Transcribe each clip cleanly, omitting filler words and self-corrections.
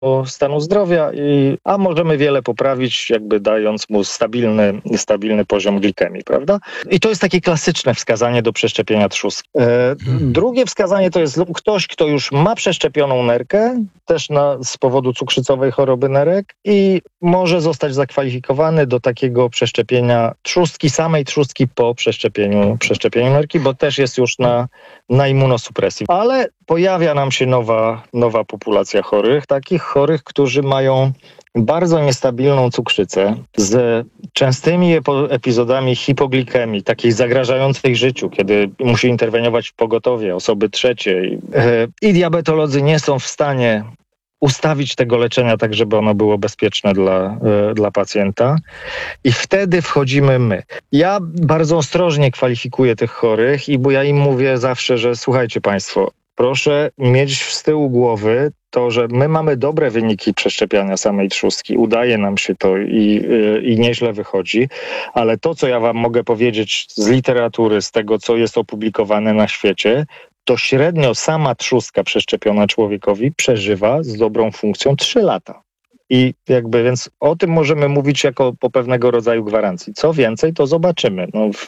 stanu zdrowia, a możemy wiele poprawić, jakby dając mu stabilny poziom glikemii, prawda? I to jest takie klasyczne wskazanie do przeszczepienia trzustki. Drugie wskazanie to jest ktoś, kto już ma przeszczepioną nerkę, też z powodu cukrzycowej choroby nerek i może zostać zakwalifikowany do takiego przeszczepienia samej trzustki po przeszczepieniu nerki, bo też jest już na immunosupresji. Ale pojawia nam się nowa populacja chorych, takich chorych, którzy mają bardzo niestabilną cukrzycę z częstymi epizodami hipoglikemii, takiej zagrażającej życiu, kiedy musi interweniować pogotowie, osoby trzeciej. I diabetolodzy nie są w stanie ustawić tego leczenia tak, żeby ono było bezpieczne dla pacjenta. I wtedy wchodzimy my. Ja bardzo ostrożnie kwalifikuję tych chorych bo ja im mówię zawsze, że słuchajcie państwo, proszę mieć z tyłu głowy to, że my mamy dobre wyniki przeszczepiania samej trzustki. Udaje nam się to i nieźle wychodzi, ale to, co ja wam mogę powiedzieć z literatury, z tego, co jest opublikowane na świecie, to średnio sama trzustka przeszczepiona człowiekowi przeżywa z dobrą funkcją 3 lata. I więc o tym możemy mówić jako po pewnego rodzaju gwarancji. Co więcej, to zobaczymy.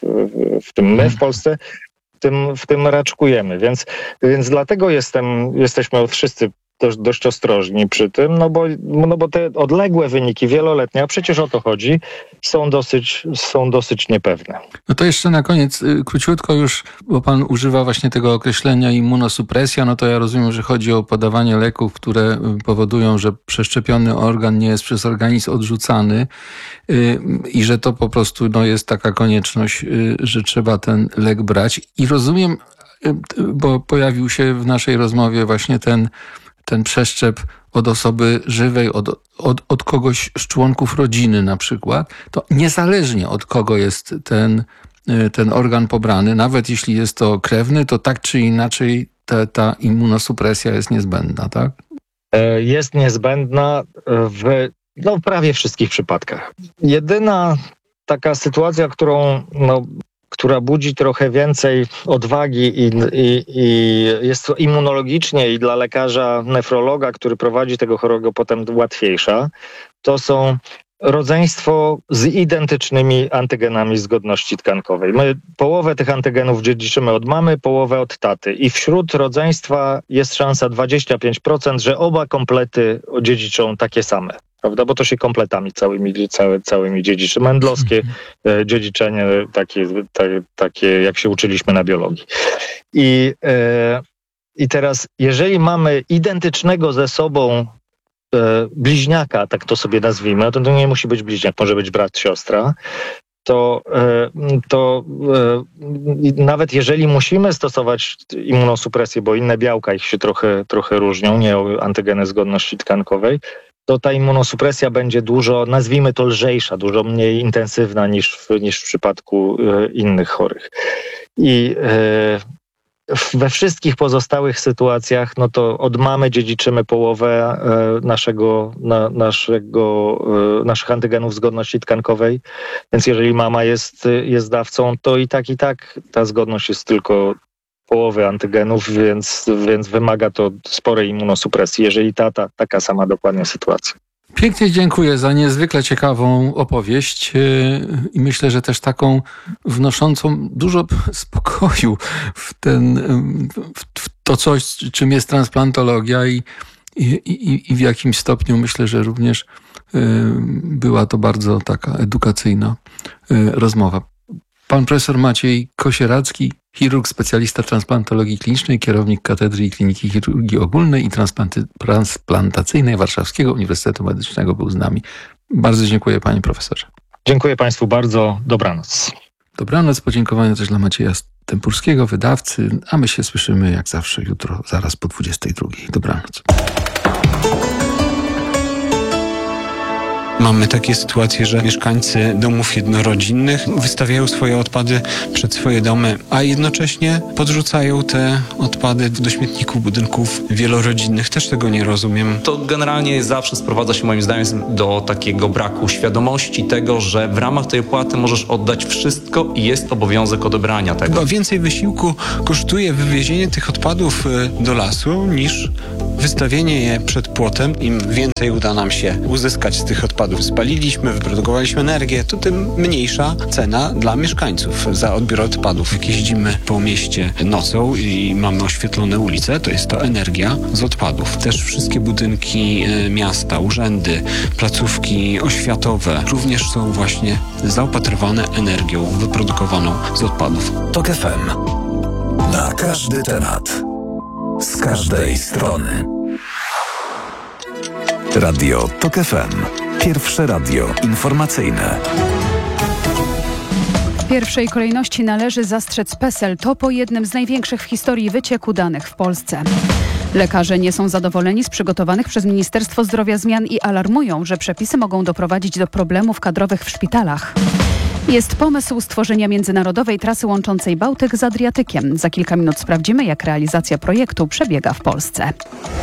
My w Polsce w tym raczkujemy, więc dlatego jesteśmy wszyscy dość ostrożni przy tym, no bo te odległe wyniki wieloletnie, a przecież o to chodzi, są dosyć niepewne. No to jeszcze na koniec, króciutko już, bo pan używa właśnie tego określenia immunosupresja, no to ja rozumiem, że chodzi o podawanie leków, które powodują, że przeszczepiony organ nie jest przez organizm odrzucany i że to po prostu jest taka konieczność, że trzeba ten lek brać. I rozumiem, bo pojawił się w naszej rozmowie właśnie ten przeszczep od osoby żywej, od kogoś z członków rodziny na przykład, to niezależnie od kogo jest ten organ pobrany, nawet jeśli jest to krewny, to tak czy inaczej ta immunosupresja jest niezbędna, tak? Jest niezbędna w prawie wszystkich przypadkach. Jedyna taka sytuacja, która budzi trochę więcej odwagi i jest to immunologicznie i dla lekarza nefrologa, który prowadzi tego chorego, potem łatwiejsza, to są rodzeństwo z identycznymi antygenami zgodności tkankowej. My połowę tych antygenów dziedziczymy od mamy, połowę od taty i wśród rodzeństwa jest szansa 25%, że oba komplety dziedziczą takie same. Prawda? Bo to się kompletami całymi dziedziczy. Mendlowskie dziedziczenie, takie jak się uczyliśmy na biologii. I teraz, jeżeli mamy identycznego ze sobą bliźniaka, tak to sobie nazwijmy, to nie musi być bliźniak, może być brat, siostra, to nawet jeżeli musimy stosować immunosupresję, bo inne białka ich się trochę różnią, nie o antygeny zgodności tkankowej, to ta immunosupresja będzie dużo, nazwijmy to lżejsza, dużo mniej intensywna niż w przypadku innych chorych. I we wszystkich pozostałych sytuacjach, no to od mamy dziedziczymy połowę naszych antygenów zgodności tkankowej, więc jeżeli mama jest dawcą, to i tak ta zgodność jest tylko połowy antygenów, więc wymaga to sporej immunosupresji, jeżeli taka sama dokładnie sytuacja. Pięknie dziękuję za niezwykle ciekawą opowieść i myślę, że też taką wnoszącą dużo spokoju w to coś, czym jest transplantologia i w jakim stopniu myślę, że również była to bardzo taka edukacyjna rozmowa. Pan profesor Maciej Kosieracki, chirurg, specjalista transplantologii klinicznej, kierownik Katedry i Kliniki Chirurgii Ogólnej i Transplantacyjnej Warszawskiego Uniwersytetu Medycznego, był z nami. Bardzo dziękuję, panie profesorze. Dziękuję państwu bardzo. Dobranoc. Dobranoc. Podziękowania też dla Macieja Stempurskiego, wydawcy, a my się słyszymy jak zawsze jutro, zaraz po 22:00. Dobranoc. Mamy takie sytuacje, że mieszkańcy domów jednorodzinnych wystawiają swoje odpady przed swoje domy, a jednocześnie podrzucają te odpady do śmietników budynków wielorodzinnych. Też tego nie rozumiem. To generalnie zawsze sprowadza się moim zdaniem do takiego braku świadomości tego, że w ramach tej opłaty możesz oddać wszystko i jest obowiązek odebrania tego. Chyba więcej wysiłku kosztuje wywiezienie tych odpadów do lasu niż wystawienie je przed płotem, im więcej uda nam się uzyskać z tych odpadów. Spaliliśmy, wyprodukowaliśmy energię, to tym mniejsza cena dla mieszkańców za odbiór odpadów. Jak jeździmy po mieście nocą i mamy oświetlone ulice, to jest to energia z odpadów. Też wszystkie budynki miasta, urzędy, placówki oświatowe również są właśnie zaopatrywane energią wyprodukowaną z odpadów. TOK FM. Na każdy temat. Z każdej strony. Radio TOK FM. Pierwsze radio informacyjne. W pierwszej kolejności należy zastrzec PESEL. To po jednym z największych w historii wycieku danych w Polsce. Lekarze nie są zadowoleni z przygotowanych przez Ministerstwo Zdrowia zmian i alarmują, że przepisy mogą doprowadzić do problemów kadrowych w szpitalach. Jest pomysł stworzenia międzynarodowej trasy łączącej Bałtyk z Adriatykiem. Za kilka minut sprawdzimy, jak realizacja projektu przebiega w Polsce.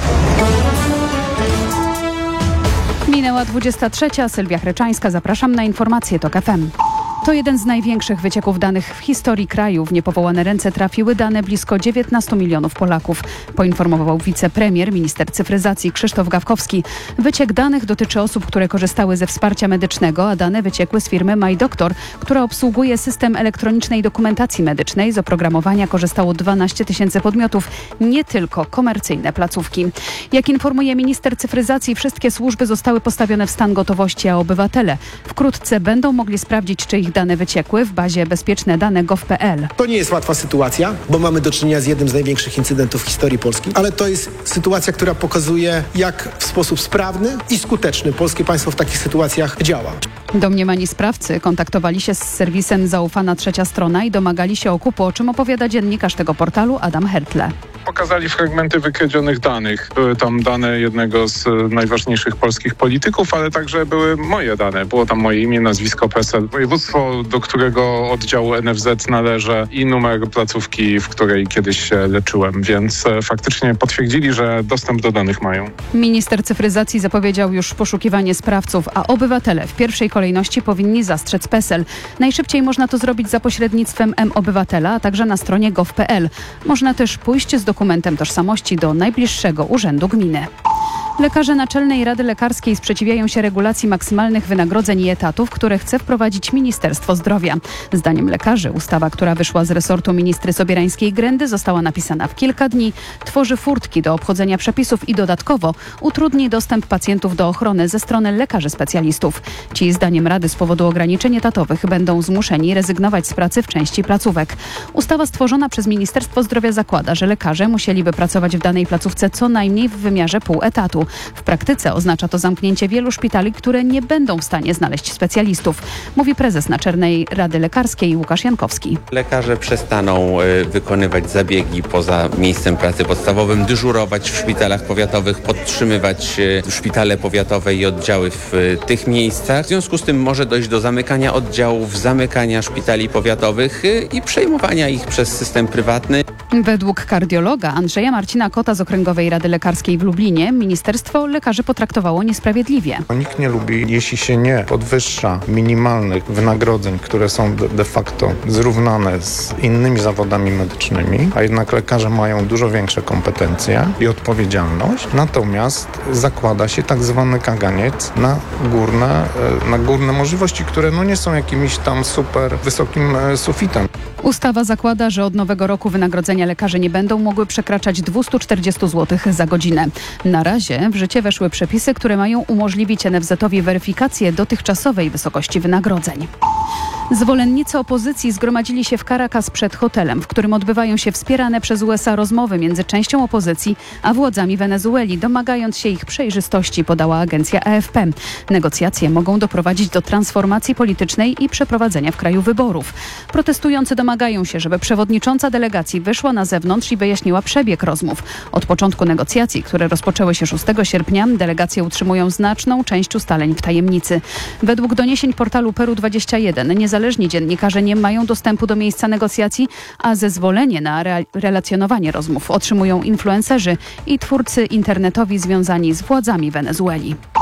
Minęła 23. Sylwia Chryczańska. Zapraszam na informacje TOK FM. To jeden z największych wycieków danych w historii kraju. W niepowołane ręce trafiły dane blisko 19 milionów Polaków, poinformował wicepremier, minister cyfryzacji Krzysztof Gawkowski. Wyciek danych dotyczy osób, które korzystały ze wsparcia medycznego, a dane wyciekły z firmy MyDoktor, która obsługuje system elektronicznej dokumentacji medycznej. Z oprogramowania korzystało 12 000 podmiotów, nie tylko komercyjne placówki. Jak informuje minister cyfryzacji, wszystkie służby zostały postawione w stan gotowości, a obywatele wkrótce będą mogli sprawdzić, czy ich dane wyciekły w bazie bezpieczne-dane.gov.pl. To nie jest łatwa sytuacja, bo mamy do czynienia z jednym z największych incydentów w historii Polski, ale to jest sytuacja, która pokazuje, jak w sposób sprawny i skuteczny polskie państwo w takich sytuacjach działa. Domniemani sprawcy kontaktowali się z serwisem Zaufana Trzecia Strona i domagali się okupu, o czym opowiada dziennikarz tego portalu Adam Hertle. Pokazali fragmenty wykradzionych danych. Były tam dane jednego z najważniejszych polskich polityków, ale także były moje dane. Było tam moje imię, nazwisko, PESEL, województwo, do którego oddziału NFZ należy i numer placówki, w której kiedyś się leczyłem, więc faktycznie potwierdzili, że dostęp do danych mają. Minister cyfryzacji zapowiedział już poszukiwanie sprawców, a obywatele w pierwszej kolejności powinni zastrzec PESEL. Najszybciej można to zrobić za pośrednictwem mObywatela, a także na stronie gov.pl. Można też pójść z dokumentem tożsamości do najbliższego urzędu gminy. Lekarze Naczelnej Rady Lekarskiej sprzeciwiają się regulacji maksymalnych wynagrodzeń i etatów, które chce wprowadzić Ministerstwo Zdrowia. Zdaniem lekarzy ustawa, która wyszła z resortu ministry Sobierańskiej-Grędy, została napisana w kilka dni, tworzy furtki do obchodzenia przepisów i dodatkowo utrudni dostęp pacjentów do ochrony ze strony lekarzy specjalistów. Ci, zdaniem Rady, z powodu ograniczeń etatowych będą zmuszeni rezygnować z pracy w części placówek. Ustawa stworzona przez Ministerstwo Zdrowia zakłada, że lekarze musieliby pracować w danej placówce co najmniej w wymiarze pół etatu. W praktyce oznacza to zamknięcie wielu szpitali, które nie będą w stanie znaleźć specjalistów, mówi prezes Naczelnej Rady Lekarskiej Łukasz Jankowski. Lekarze przestaną wykonywać zabiegi poza miejscem pracy podstawowym, dyżurować w szpitalach powiatowych, podtrzymywać szpitale powiatowe i oddziały w tych miejscach. W związku z tym może dojść do zamykania oddziałów, zamykania szpitali powiatowych i przejmowania ich przez system prywatny. Według kardiologa Andrzeja Marcina Kota z Okręgowej Rady Lekarskiej w Lublinie ministerstwo lekarzy potraktowało niesprawiedliwie. Nikt nie lubi, jeśli się nie podwyższa minimalnych wynagrodzeń, które są de facto zrównane z innymi zawodami medycznymi, a jednak lekarze mają dużo większe kompetencje i odpowiedzialność. Natomiast zakłada się tak zwany kaganiec na górne możliwości, które nie są jakimś tam super wysokim sufitem. Ustawa zakłada, że od nowego roku wynagrodzenia lekarzy nie będą mogły przekraczać 240 zł za godzinę. Na razie w życie weszły przepisy, które mają umożliwić NFZ-owi weryfikację dotychczasowej wysokości wynagrodzeń. Zwolennicy opozycji zgromadzili się w Caracas przed hotelem, w którym odbywają się wspierane przez USA rozmowy między częścią opozycji a władzami Wenezueli, domagając się ich przejrzystości, podała agencja AFP. Negocjacje mogą doprowadzić do transformacji politycznej i przeprowadzenia w kraju wyborów. Protestujący domagają się, żeby przewodnicząca delegacji wyszła na zewnątrz i wyjaśniła przebieg rozmów. Od początku negocjacji, które rozpoczęły się 6 sierpnia, delegacje utrzymują znaczną część ustaleń w tajemnicy. Według doniesień portalu Peru21 niezależni dziennikarze nie mają dostępu do miejsca negocjacji, a zezwolenie na relacjonowanie rozmów otrzymują influencerzy i twórcy internetowi związani z władzami Wenezueli.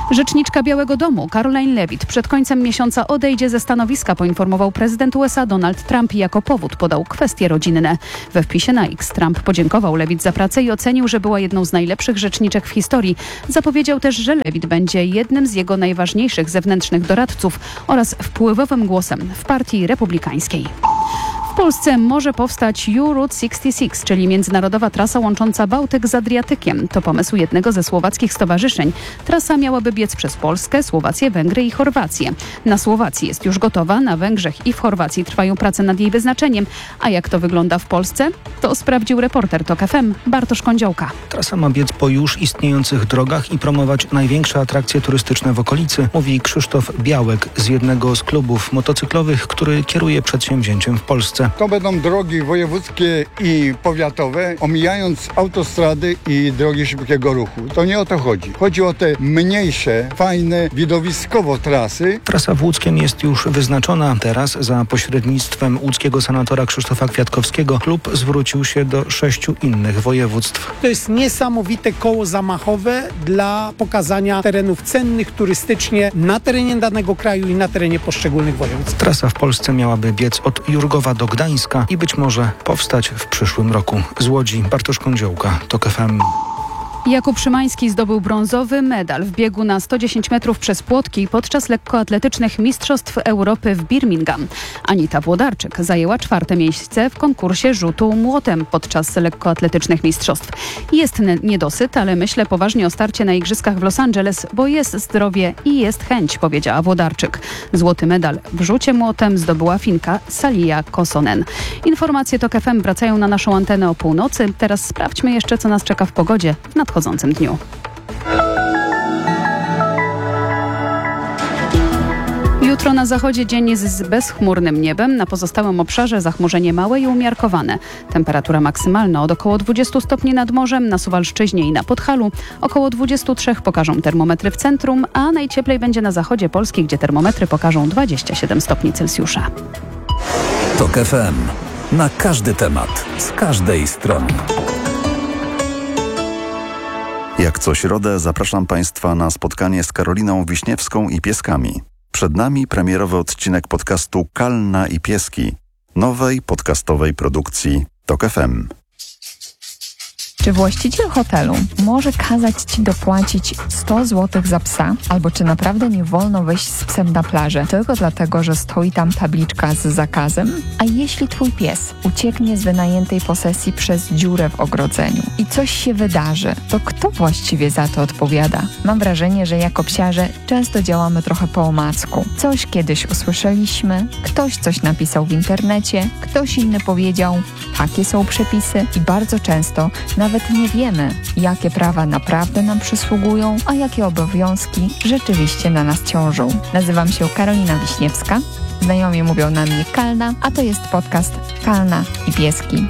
Rzeczniczka Białego Domu Caroline Levitt przed końcem miesiąca odejdzie ze stanowiska, poinformował prezydent USA Donald Trump i jako powód podał kwestie rodzinne. We wpisie na X Trump podziękował Levitt za pracę i ocenił, że była jedną z najlepszych rzeczniczek w historii. Zapowiedział też, że Levitt będzie jednym z jego najważniejszych zewnętrznych doradców oraz wpływowym głosem w partii republikańskiej. W Polsce może powstać U-Route 66, czyli międzynarodowa trasa łącząca Bałtyk z Adriatykiem. To pomysł jednego ze słowackich stowarzyszeń. Trasa miałaby biec przez Polskę, Słowację, Węgry i Chorwację. Na Słowacji jest już gotowa, na Węgrzech i w Chorwacji trwają prace nad jej wyznaczeniem. A jak to wygląda w Polsce? To sprawdził reporter TOK FM Bartosz Kądziołka. Trasa ma biec po już istniejących drogach i promować największe atrakcje turystyczne w okolicy, mówi Krzysztof Białek z jednego z klubów motocyklowych, który kieruje przedsięwzięciem w Polsce. To będą drogi wojewódzkie i powiatowe, omijając autostrady i drogi szybkiego ruchu. To nie o to chodzi. Chodzi o te mniejsze, fajne, widowiskowo trasy. Trasa w Łódzkiem jest już wyznaczona. Teraz za pośrednictwem łódzkiego senatora Krzysztofa Kwiatkowskiego klub zwrócił się do 6 innych województw. To jest niesamowite koło zamachowe dla pokazania terenów cennych turystycznie na terenie danego kraju i na terenie poszczególnych województw. Trasa w Polsce miałaby biec od Jurgowa do Gdańska i być może powstać w przyszłym roku. Z Łodzi Bartosz Kądziołka, TOK FM. Jakub Szymański zdobył brązowy medal w biegu na 110 metrów przez płotki podczas lekkoatletycznych Mistrzostw Europy w Birmingham. Anita Włodarczyk zajęła 4. miejsce w konkursie rzutu młotem podczas lekkoatletycznych mistrzostw. Jest niedosyt, ale myślę poważnie o starcie na igrzyskach w Los Angeles, bo jest zdrowie i jest chęć, powiedziała Włodarczyk. Złoty medal w rzucie młotem zdobyła Finka Salia Kosonen. Informacje TOK FM wracają na naszą antenę o północy. Teraz sprawdźmy jeszcze, co nas czeka w pogodzie w nadchodzącym dniu. Jutro na zachodzie dzień z bezchmurnym niebem, na pozostałym obszarze zachmurzenie małe i umiarkowane. Temperatura maksymalna od około 20 stopni nad morzem, na Suwalszczyźnie i na Podhalu. Około 23 pokażą termometry w centrum, a najcieplej będzie na zachodzie Polski, gdzie termometry pokażą 27 stopni Celsjusza. TOK FM. Na każdy temat, z każdej strony. Jak co środę zapraszam Państwa na spotkanie z Karoliną Wiśniewską i pieskami. Przed nami premierowy odcinek podcastu Kalna i Pieski, nowej podcastowej produkcji TOK FM. Czy właściciel hotelu może kazać Ci dopłacić 100 zł za psa? Albo czy naprawdę nie wolno wejść z psem na plażę tylko dlatego, że stoi tam tabliczka z zakazem? A jeśli Twój pies ucieknie z wynajętej posesji przez dziurę w ogrodzeniu i coś się wydarzy, to kto właściwie za to odpowiada? Mam wrażenie, że jako psiarze często działamy trochę po omacku. Coś kiedyś usłyszeliśmy, ktoś coś napisał w internecie, ktoś inny powiedział, takie są przepisy i bardzo często nawet nie wiemy, jakie prawa naprawdę nam przysługują, a jakie obowiązki rzeczywiście na nas ciążą. Nazywam się Karolina Wiśniewska, znajomi mówią na mnie Kalna, a to jest podcast Kalna i Pieski.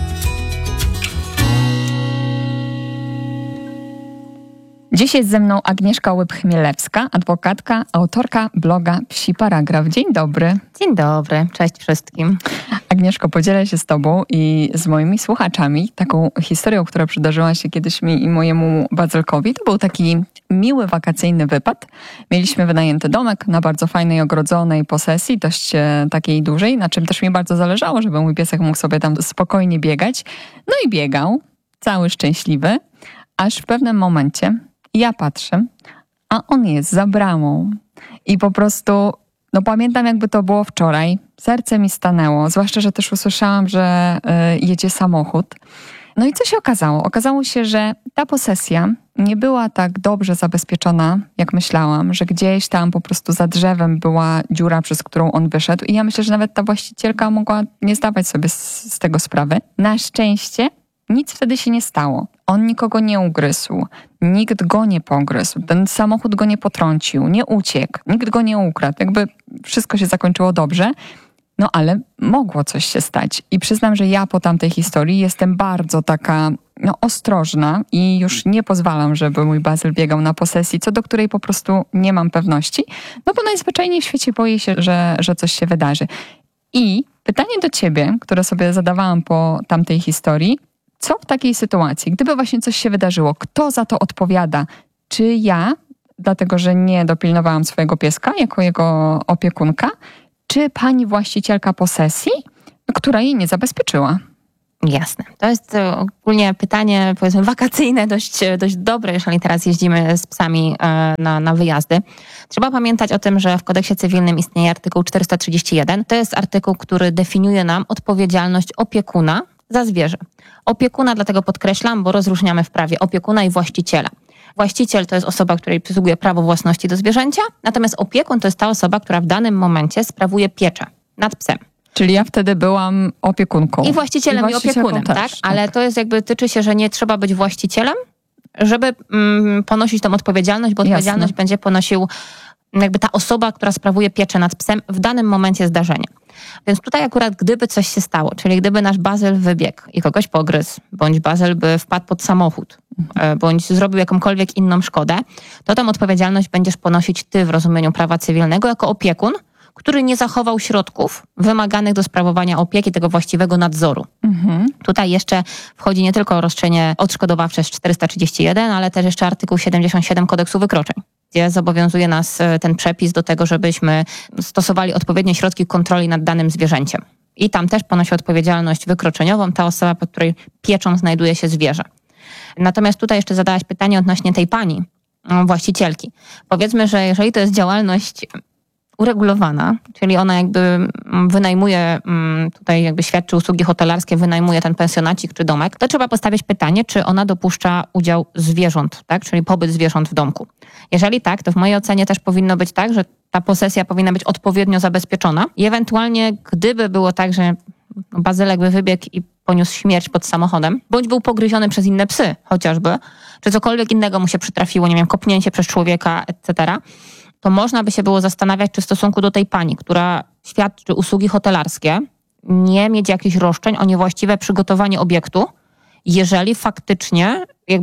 Dziś jest ze mną Agnieszka Łyb-Chmielewska, adwokatka, autorka bloga Psi Paragraf. Dzień dobry. Dzień dobry, cześć wszystkim. Agnieszko, podzielę się z Tobą i z moimi słuchaczami taką historią, która przydarzyła się kiedyś mi i mojemu Bazylkowi. To był taki miły wakacyjny wypad. Mieliśmy wynajęty domek na bardzo fajnej, ogrodzonej posesji, dość takiej dużej, na czym też mi bardzo zależało, żeby mój piesek mógł sobie tam spokojnie biegać. No i biegał, cały szczęśliwy, aż w pewnym momencie ja patrzę, a on jest za bramą. I po prostu, pamiętam jakby to było wczoraj. Serce mi stanęło, zwłaszcza, że też usłyszałam, że jedzie samochód. No i co się okazało? Okazało się, że ta posesja nie była tak dobrze zabezpieczona, jak myślałam, że gdzieś tam po prostu za drzewem była dziura, przez którą on wyszedł. I ja myślę, że nawet ta właścicielka mogła nie zdawać sobie z tego sprawy. Na szczęście nic wtedy się nie stało. On nikogo nie ugryzł, nikt go nie pogryzł, ten samochód go nie potrącił, nie uciekł, nikt go nie ukradł. Jakby wszystko się zakończyło dobrze, ale mogło coś się stać. I przyznam, że ja po tamtej historii jestem bardzo taka ostrożna i już nie pozwalam, żeby mój Bazyl biegał na posesji, co do której po prostu nie mam pewności, bo najzwyczajniej w świecie boję się, że coś się wydarzy. I pytanie do Ciebie, które sobie zadawałam po tamtej historii, co w takiej sytuacji, gdyby właśnie coś się wydarzyło, kto za to odpowiada? Czy ja dlatego, że nie dopilnowałam swojego pieska jako jego opiekunka, czy pani właścicielka posesji, która jej nie zabezpieczyła? Jasne. To jest ogólnie pytanie, powiedzmy, wakacyjne, dość dobre, jeżeli teraz jeździmy z psami na wyjazdy. Trzeba pamiętać o tym, że w kodeksie cywilnym istnieje artykuł 431. To jest artykuł, który definiuje nam odpowiedzialność opiekuna za zwierzę. Opiekuna, dlatego podkreślam, bo rozróżniamy w prawie opiekuna i właściciela. Właściciel to jest osoba, której przysługuje prawo własności do zwierzęcia, natomiast opiekun to jest ta osoba, która w danym momencie sprawuje pieczę nad psem. Czyli ja wtedy byłam opiekunką. I właścicielem i opiekunem, też, tak? Ale to jest tyczy się, że nie trzeba być właścicielem, żeby ponosić tą odpowiedzialność, bo odpowiedzialność będzie ponosił ta osoba, która sprawuje pieczę nad psem w danym momencie zdarzenia. Więc tutaj akurat gdyby coś się stało, czyli gdyby nasz Bazyl wybiegł i kogoś pogryzł, bądź Bazyl by wpadł pod samochód, bądź zrobił jakąkolwiek inną szkodę, to tą odpowiedzialność będziesz ponosić ty w rozumieniu prawa cywilnego jako opiekun, który nie zachował środków wymaganych do sprawowania opieki, tego właściwego nadzoru. Tutaj jeszcze wchodzi nie tylko roszczenie odszkodowawcze z 431, ale też jeszcze artykuł 77 Kodeksu Wykroczeń, gdzie zobowiązuje nas ten przepis do tego, żebyśmy stosowali odpowiednie środki kontroli nad danym zwierzęciem. I tam też ponosi odpowiedzialność wykroczeniową ta osoba, pod której pieczą znajduje się zwierzę. Natomiast tutaj jeszcze zadałaś pytanie odnośnie tej pani, właścicielki. Powiedzmy, że jeżeli to jest działalność uregulowana, czyli ona wynajmuje, tutaj świadczy usługi hotelarskie, wynajmuje ten pensjonacik czy domek, to trzeba postawić pytanie, czy ona dopuszcza udział zwierząt, tak? Czyli pobyt zwierząt w domku. Jeżeli tak, to w mojej ocenie też powinno być tak, że ta posesja powinna być odpowiednio zabezpieczona i ewentualnie gdyby było tak, że Bazylek by wybiegł i poniósł śmierć pod samochodem, bądź był pogryziony przez inne psy chociażby, czy cokolwiek innego mu się przytrafiło, nie wiem, kopnięcie przez człowieka, etc., to można by się było zastanawiać, czy w stosunku do tej pani, która świadczy usługi hotelarskie, nie mieć jakichś roszczeń o niewłaściwe przygotowanie obiektu, jeżeli faktycznie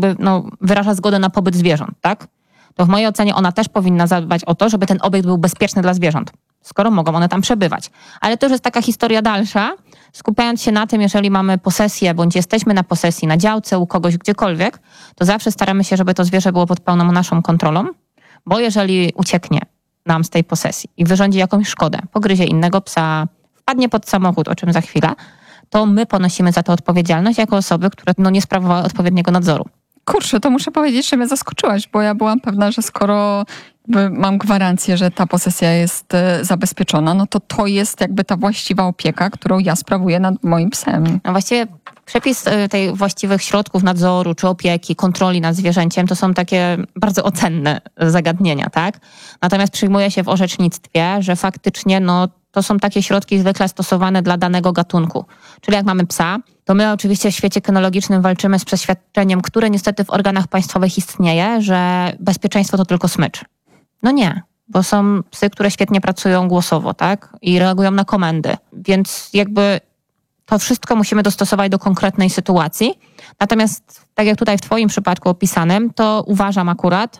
wyraża zgodę na pobyt zwierząt, tak? To w mojej ocenie ona też powinna zadbać o to, żeby ten obiekt był bezpieczny dla zwierząt, skoro mogą one tam przebywać. Ale to już jest taka historia dalsza, skupiając się na tym, jeżeli mamy posesję, bądź jesteśmy na posesji, na działce, u kogoś, gdziekolwiek, to zawsze staramy się, żeby to zwierzę było pod pełną naszą kontrolą, bo jeżeli ucieknie nam z tej posesji i wyrządzi jakąś szkodę, pogryzie innego psa, wpadnie pod samochód, o czym za chwilę, to my ponosimy za to odpowiedzialność jako osoby, które nie sprawowały odpowiedniego nadzoru. Kurczę, to muszę powiedzieć, że mnie zaskoczyłaś, bo ja byłam pewna, że skoro mam gwarancję, że ta posesja jest zabezpieczona, no to jest ta właściwa opieka, którą ja sprawuję nad moim psem. No właściwie przepis tej właściwych środków nadzoru czy opieki, kontroli nad zwierzęciem to są takie bardzo ocenne zagadnienia, tak? Natomiast przyjmuje się w orzecznictwie, że faktycznie to są takie środki zwykle stosowane dla danego gatunku. Czyli jak mamy psa, to my oczywiście w świecie kynologicznym walczymy z przeświadczeniem, które niestety w organach państwowych istnieje, że bezpieczeństwo to tylko smycz. No nie, bo są psy, które świetnie pracują głosowo, tak? I reagują na komendy. Więc to wszystko musimy dostosować do konkretnej sytuacji. Natomiast tak jak tutaj w twoim przypadku opisanym, to uważam akurat,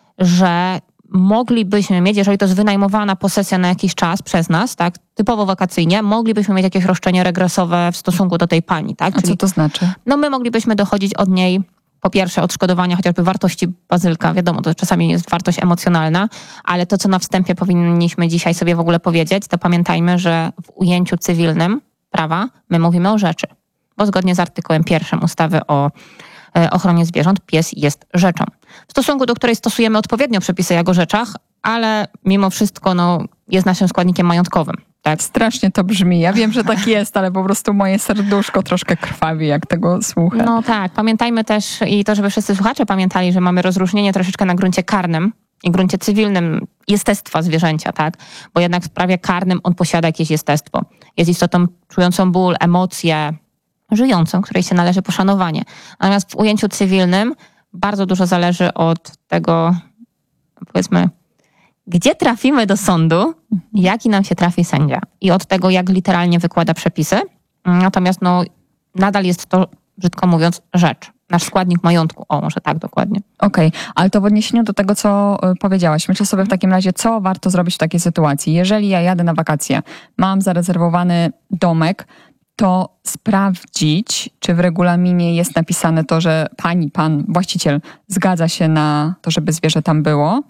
że moglibyśmy mieć, jeżeli to jest wynajmowana posesja na jakiś czas przez nas, tak, typowo wakacyjnie, moglibyśmy mieć jakieś roszczenie regresowe w stosunku do tej pani, tak? A co to znaczy? My moglibyśmy dochodzić od niej, po pierwsze, odszkodowania chociażby wartości Bazylka. Wiadomo, to czasami jest wartość emocjonalna, ale to, co na wstępie powinniśmy dzisiaj sobie w ogóle powiedzieć, to pamiętajmy, że w ujęciu cywilnym prawa my mówimy o rzeczy, bo zgodnie z artykułem 1 ustawy o ochronie zwierząt pies jest rzeczą, w stosunku do której stosujemy odpowiednio przepisy jak o rzeczach, ale mimo wszystko jest naszym składnikiem majątkowym. Tak? Strasznie to brzmi. Ja wiem, że tak jest, ale po prostu moje serduszko troszkę krwawi, jak tego słucham. No tak, pamiętajmy też i to, żeby wszyscy słuchacze pamiętali, że mamy rozróżnienie troszeczkę na gruncie karnym i gruncie cywilnym jestestwa zwierzęcia, tak? Bo jednak w prawie karnym on posiada jakieś jestestwo. Jest istotą czującą ból, emocje, żyjącą, której się należy poszanowanie. Natomiast w ujęciu cywilnym bardzo dużo zależy od tego, powiedzmy, gdzie trafimy do sądu, jaki nam się trafi sędzia i od tego, jak literalnie wykłada przepisy. Natomiast nadal jest to, brzydko mówiąc, rzecz. Nasz składnik majątku. O, może tak dokładnie. Okej, ale to w odniesieniu do tego, co powiedziałaś. Myślę sobie w takim razie, co warto zrobić w takiej sytuacji. Jeżeli ja jadę na wakacje, mam zarezerwowany domek, to sprawdzić, czy w regulaminie jest napisane to, że pan właściciel zgadza się na to, żeby zwierzę tam było.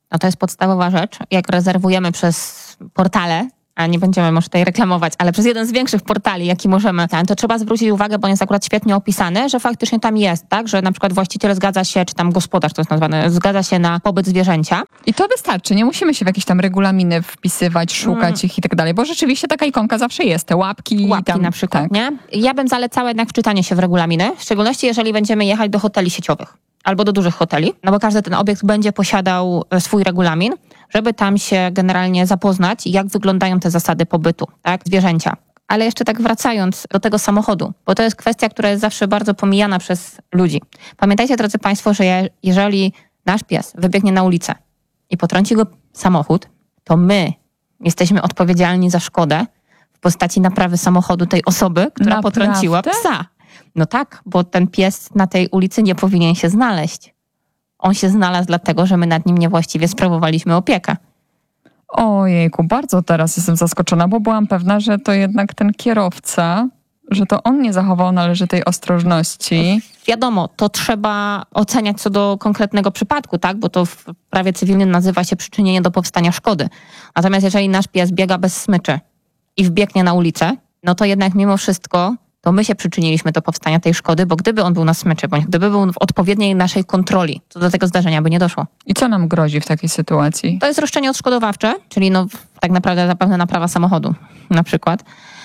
no to jest podstawowa rzecz. Jak rezerwujemy przez portale, a nie będziemy może tutaj reklamować, ale przez jeden z większych portali, jaki możemy, to trzeba zwrócić uwagę, bo on jest akurat świetnie opisany, że faktycznie tam jest, tak, że na przykład właściciel zgadza się, czy tam gospodarz to jest nazwane, zgadza się na pobyt zwierzęcia. I to wystarczy, nie musimy się w jakieś tam regulaminy wpisywać, szukać ich i tak dalej, bo rzeczywiście taka ikonka zawsze jest, te łapki tam, na przykład, tak. Nie? Ja bym zalecała jednak wczytanie się w regulaminy, w szczególności jeżeli będziemy jechać do hoteli sieciowych albo do dużych hoteli, no bo każdy ten obiekt będzie posiadał swój regulamin, żeby tam się generalnie zapoznać, jak wyglądają te zasady pobytu, tak, zwierzęcia. Ale jeszcze tak wracając do tego samochodu, bo to jest kwestia, która jest zawsze bardzo pomijana przez ludzi. Pamiętajcie, drodzy Państwo, że jeżeli nasz pies wybiegnie na ulicę i potrąci go samochód, to my jesteśmy odpowiedzialni za szkodę w postaci naprawy samochodu tej osoby, która potrąciła psa. No tak, bo ten pies na tej ulicy nie powinien się znaleźć. On się znalazł dlatego, że my nad nim niewłaściwie sprawowaliśmy opiekę. Ojejku, bardzo teraz jestem zaskoczona, bo byłam pewna, że to jednak ten kierowca, że to on nie zachował należytej ostrożności. Wiadomo, to trzeba oceniać co do konkretnego przypadku, tak? Bo to w prawie cywilnym nazywa się przyczynienie do powstania szkody. Natomiast jeżeli nasz pies biega bez smyczy i wbiegnie na ulicę, no to jednak mimo wszystko to my się przyczyniliśmy do powstania tej szkody, bo gdyby on był na smyczy, bądź gdyby był w odpowiedniej naszej kontroli, to do tego zdarzenia by nie doszło. I co nam grozi w takiej sytuacji? To jest roszczenie odszkodowawcze, czyli no tak naprawdę zapewne naprawa samochodu na przykład.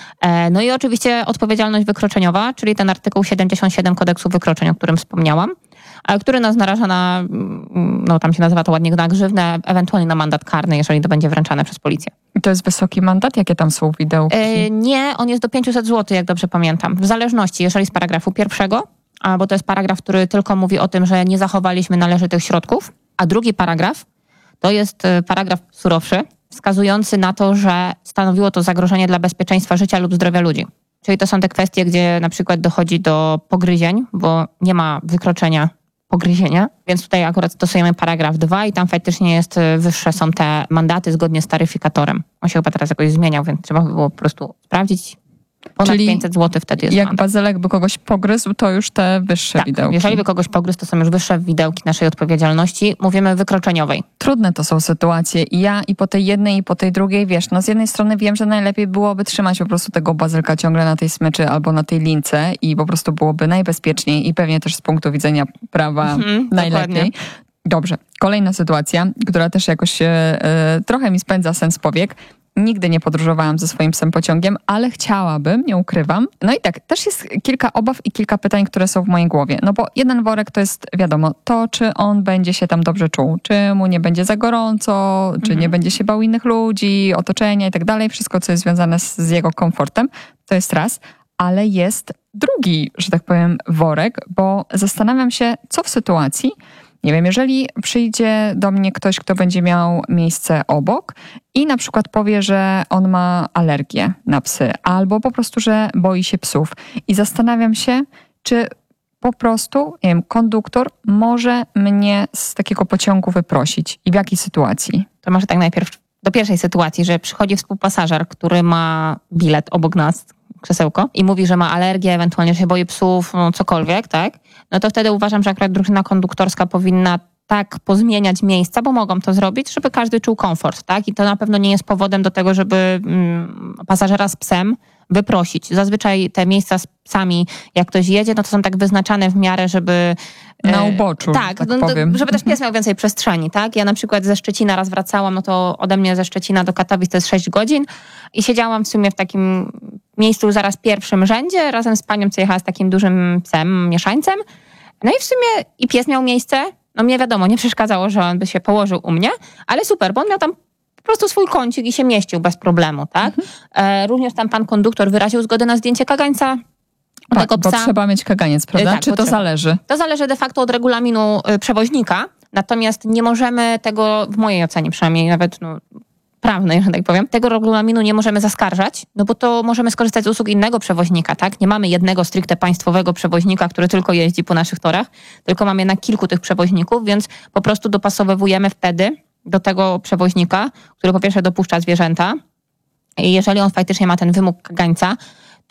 No i oczywiście odpowiedzialność wykroczeniowa, czyli ten artykuł 77 kodeksu wykroczeń, o którym wspomniałam, który nas naraża na, no tam się nazywa to ładnie, na grzywnę, ewentualnie na mandat karny, jeżeli to będzie wręczane przez policję. I to jest wysoki mandat? Jakie tam są widełki? Nie, on jest do 500 zł, jak dobrze pamiętam. W zależności, jeżeli z paragrafu 1, bo to jest paragraf, który tylko mówi o tym, że nie zachowaliśmy należytych środków, a drugi paragraf to jest paragraf surowszy, wskazujący na to, że stanowiło to zagrożenie dla bezpieczeństwa życia lub zdrowia ludzi. Czyli to są te kwestie, gdzie na przykład dochodzi do pogryzień, bo nie ma wykroczenia pogryzienia, więc tutaj akurat stosujemy paragraf 2 i tam faktycznie jest wyższe są te mandaty zgodnie z taryfikatorem. On się chyba teraz jakoś zmieniał, więc trzeba by było po prostu sprawdzić. Ponad 500 zł wtedy jest jak mandat. Bazylek by kogoś pogryzł, to już te wyższe widełki. Jeżeli by kogoś pogryzł, to są już wyższe widełki naszej odpowiedzialności. Mówimy wykroczeniowej. Trudne to są sytuacje. I ja i po tej jednej, i po tej drugiej, wiesz, no z jednej strony wiem, że najlepiej byłoby trzymać po prostu tego Bazylka ciągle na tej smyczy albo na tej lince i po prostu byłoby najbezpieczniej i pewnie też z punktu widzenia prawa najlepiej. Dokładnie. Dobrze. Kolejna sytuacja, która też jakoś trochę mi spędza sens powiek. Nigdy nie podróżowałam ze swoim psem pociągiem, ale chciałabym, nie ukrywam. No i tak, też jest kilka obaw i kilka pytań, które są w mojej głowie. No bo jeden worek to jest, wiadomo, to czy on będzie się tam dobrze czuł, czy mu nie będzie za gorąco, czy nie będzie się bał innych ludzi, otoczenia i tak dalej. Wszystko, co jest związane z jego komfortem, to jest raz. Ale jest drugi, że tak powiem, worek, bo zastanawiam się, co w sytuacji, nie wiem, jeżeli przyjdzie do mnie ktoś, kto będzie miał miejsce obok i na przykład powie, że on ma alergię na psy albo po prostu, że boi się psów. I zastanawiam się, czy po prostu, nie wiem, konduktor może mnie z takiego pociągu wyprosić i w jakiej sytuacji? To może tak najpierw do pierwszej sytuacji, że przychodzi współpasażer, który ma bilet obok nas, krzesełko, i mówi, że ma alergię, ewentualnie, że się boi psów, no cokolwiek, tak? No to wtedy uważam, że akurat drużyna konduktorska powinna tak pozmieniać miejsca, bo mogą to zrobić, żeby każdy czuł komfort, tak? I to na pewno nie jest powodem do tego, żeby pasażera z psem wyprosić. Zazwyczaj te miejsca z psami, jak ktoś jedzie, no to są tak wyznaczane w miarę, żeby... Na uboczu, tak powiem. Żeby też pies miał więcej przestrzeni, tak? Ja na przykład ze Szczecina raz wracałam, no to ode mnie ze Szczecina do Katowic to jest 6 godzin i siedziałam w sumie w takim miejscu zaraz pierwszym rzędzie, razem z panią, co jechała z takim dużym psem, mieszańcem. No i w sumie i pies miał miejsce, no mnie wiadomo, nie przeszkadzało, że on by się położył u mnie, ale super, bo on miał tam po prostu swój kącik i się mieścił bez problemu, tak? Również tam pan konduktor wyraził zgodę na zdjęcie kagańca tego psa. Bo trzeba mieć kaganiec, prawda? Tak, czy to zależy? To zależy de facto od regulaminu przewoźnika, natomiast nie możemy tego, w mojej ocenie przynajmniej, nawet prawnej, że tak powiem, tego regulaminu nie możemy zaskarżać, no bo to możemy skorzystać z usług innego przewoźnika, tak? Nie mamy jednego stricte państwowego przewoźnika, który tylko jeździ po naszych torach, tylko mamy na kilku tych przewoźników, więc po prostu dopasowujemy wtedy do tego przewoźnika, który po pierwsze dopuszcza zwierzęta i jeżeli on faktycznie ma ten wymóg kagańca,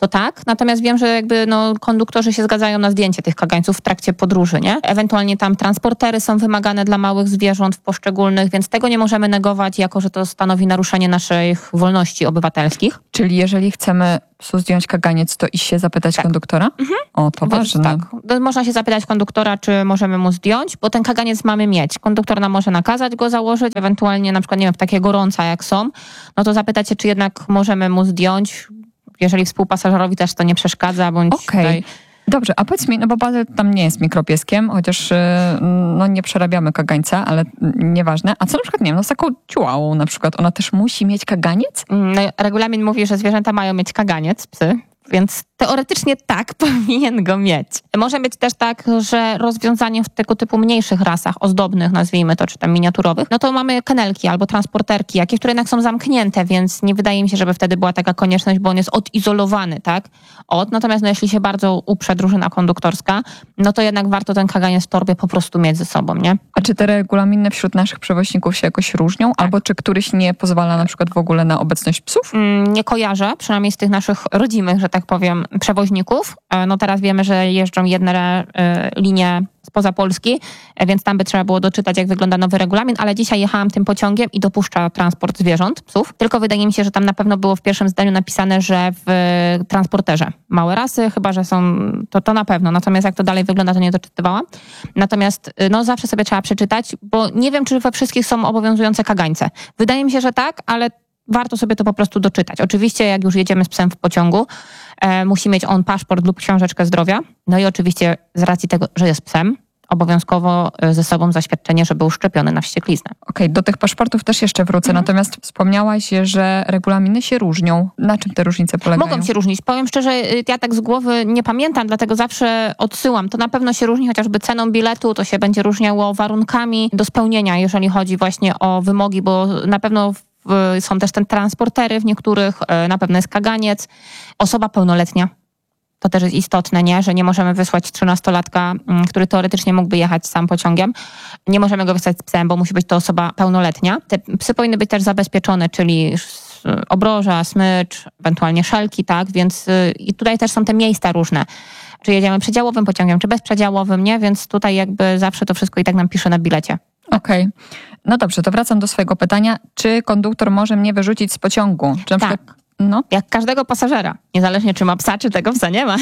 to tak. Natomiast wiem, że jakby konduktorzy się zgadzają na zdjęcie tych kagańców w trakcie podróży, nie? Ewentualnie tam transportery są wymagane dla małych zwierząt w poszczególnych, więc tego nie możemy negować, jako że to stanowi naruszenie naszych wolności obywatelskich. Czyli jeżeli chcemy zdjąć kaganiec, to iść się zapytać konduktora? O, to ważne. Tak. Można się zapytać konduktora, czy możemy mu zdjąć, bo ten kaganiec mamy mieć. Konduktor nam może nakazać go założyć, ewentualnie na przykład, nie wiem, w takie gorąca jak są, no to zapytać się, czy jednak możemy mu zdjąć, jeżeli współpasażerowi też to nie przeszkadza, bądź tutaj... Dobrze, a powiedz mi, bo Bazyl tam nie jest mikropieskiem, chociaż nie przerabiamy kagańca, ale nieważne. A co na przykład, nie wiem, z taką chihuahuą na przykład, ona też musi mieć kaganiec? Regulamin mówi, że zwierzęta mają mieć kaganiec, psy, więc teoretycznie tak, powinien go mieć. Może być też tak, że rozwiązaniem w tego typu mniejszych rasach, ozdobnych nazwijmy to, czy tam miniaturowych, no to mamy kennelki albo transporterki jakieś, które jednak są zamknięte, więc nie wydaje mi się, żeby wtedy była taka konieczność, bo on jest odizolowany, tak? Natomiast jeśli się bardzo uprze drużyna konduktorska, no to jednak warto ten kaganiec w torbie po prostu mieć ze sobą, nie? A czy te regulaminy wśród naszych przewoźników się jakoś różnią? Tak. Albo czy któryś nie pozwala na przykład w ogóle na obecność psów? Nie kojarzę, przynajmniej z tych naszych rodzimych, że tak powiem, przewoźników. No teraz wiemy, że jeżdżą jedne linie spoza Polski, więc tam by trzeba było doczytać, jak wygląda nowy regulamin, ale dzisiaj jechałam tym pociągiem i dopuszcza transport zwierząt, psów. Tylko wydaje mi się, że tam na pewno było w pierwszym zdaniu napisane, że w transporterze małe rasy, chyba że są, to na pewno. Natomiast jak to dalej wygląda, to nie doczytywałam. Natomiast zawsze sobie trzeba przeczytać, bo nie wiem, czy we wszystkich są obowiązujące kagańce. Wydaje mi się, że tak, ale warto sobie to po prostu doczytać. Oczywiście, jak już jedziemy z psem w pociągu, musi mieć on paszport lub książeczkę zdrowia. No i oczywiście z racji tego, że jest psem, obowiązkowo ze sobą zaświadczenie, że był szczepiony na wściekliznę. Okej, do tych paszportów też jeszcze wrócę. Natomiast wspomniałaś, że regulaminy się różnią. Na czym te różnice polegają? Mogą się różnić. Powiem szczerze, ja tak z głowy nie pamiętam, dlatego zawsze odsyłam. To na pewno się różni chociażby ceną biletu, to się będzie różniało warunkami do spełnienia, jeżeli chodzi właśnie o wymogi, bo na pewno są też te transportery w niektórych, na pewno jest kaganiec. Osoba pełnoletnia. To też jest istotne, nie? Że nie możemy wysłać 13-latka, który teoretycznie mógłby jechać sam pociągiem. Nie możemy go wysłać z psem, bo musi być to osoba pełnoletnia. Te psy powinny być też zabezpieczone, czyli obroża, smycz, ewentualnie szelki, tak? Więc i tutaj też są te miejsca różne. Czy jedziemy przedziałowym pociągiem, czy bezprzedziałowym, nie? Więc tutaj jakby zawsze to wszystko i tak nam pisze na bilecie. Okej. No dobrze, to wracam do swojego pytania. Czy konduktor może mnie wyrzucić z pociągu? Czy na przykład... Jak każdego pasażera. Niezależnie, czy ma psa, czy tego psa nie ma.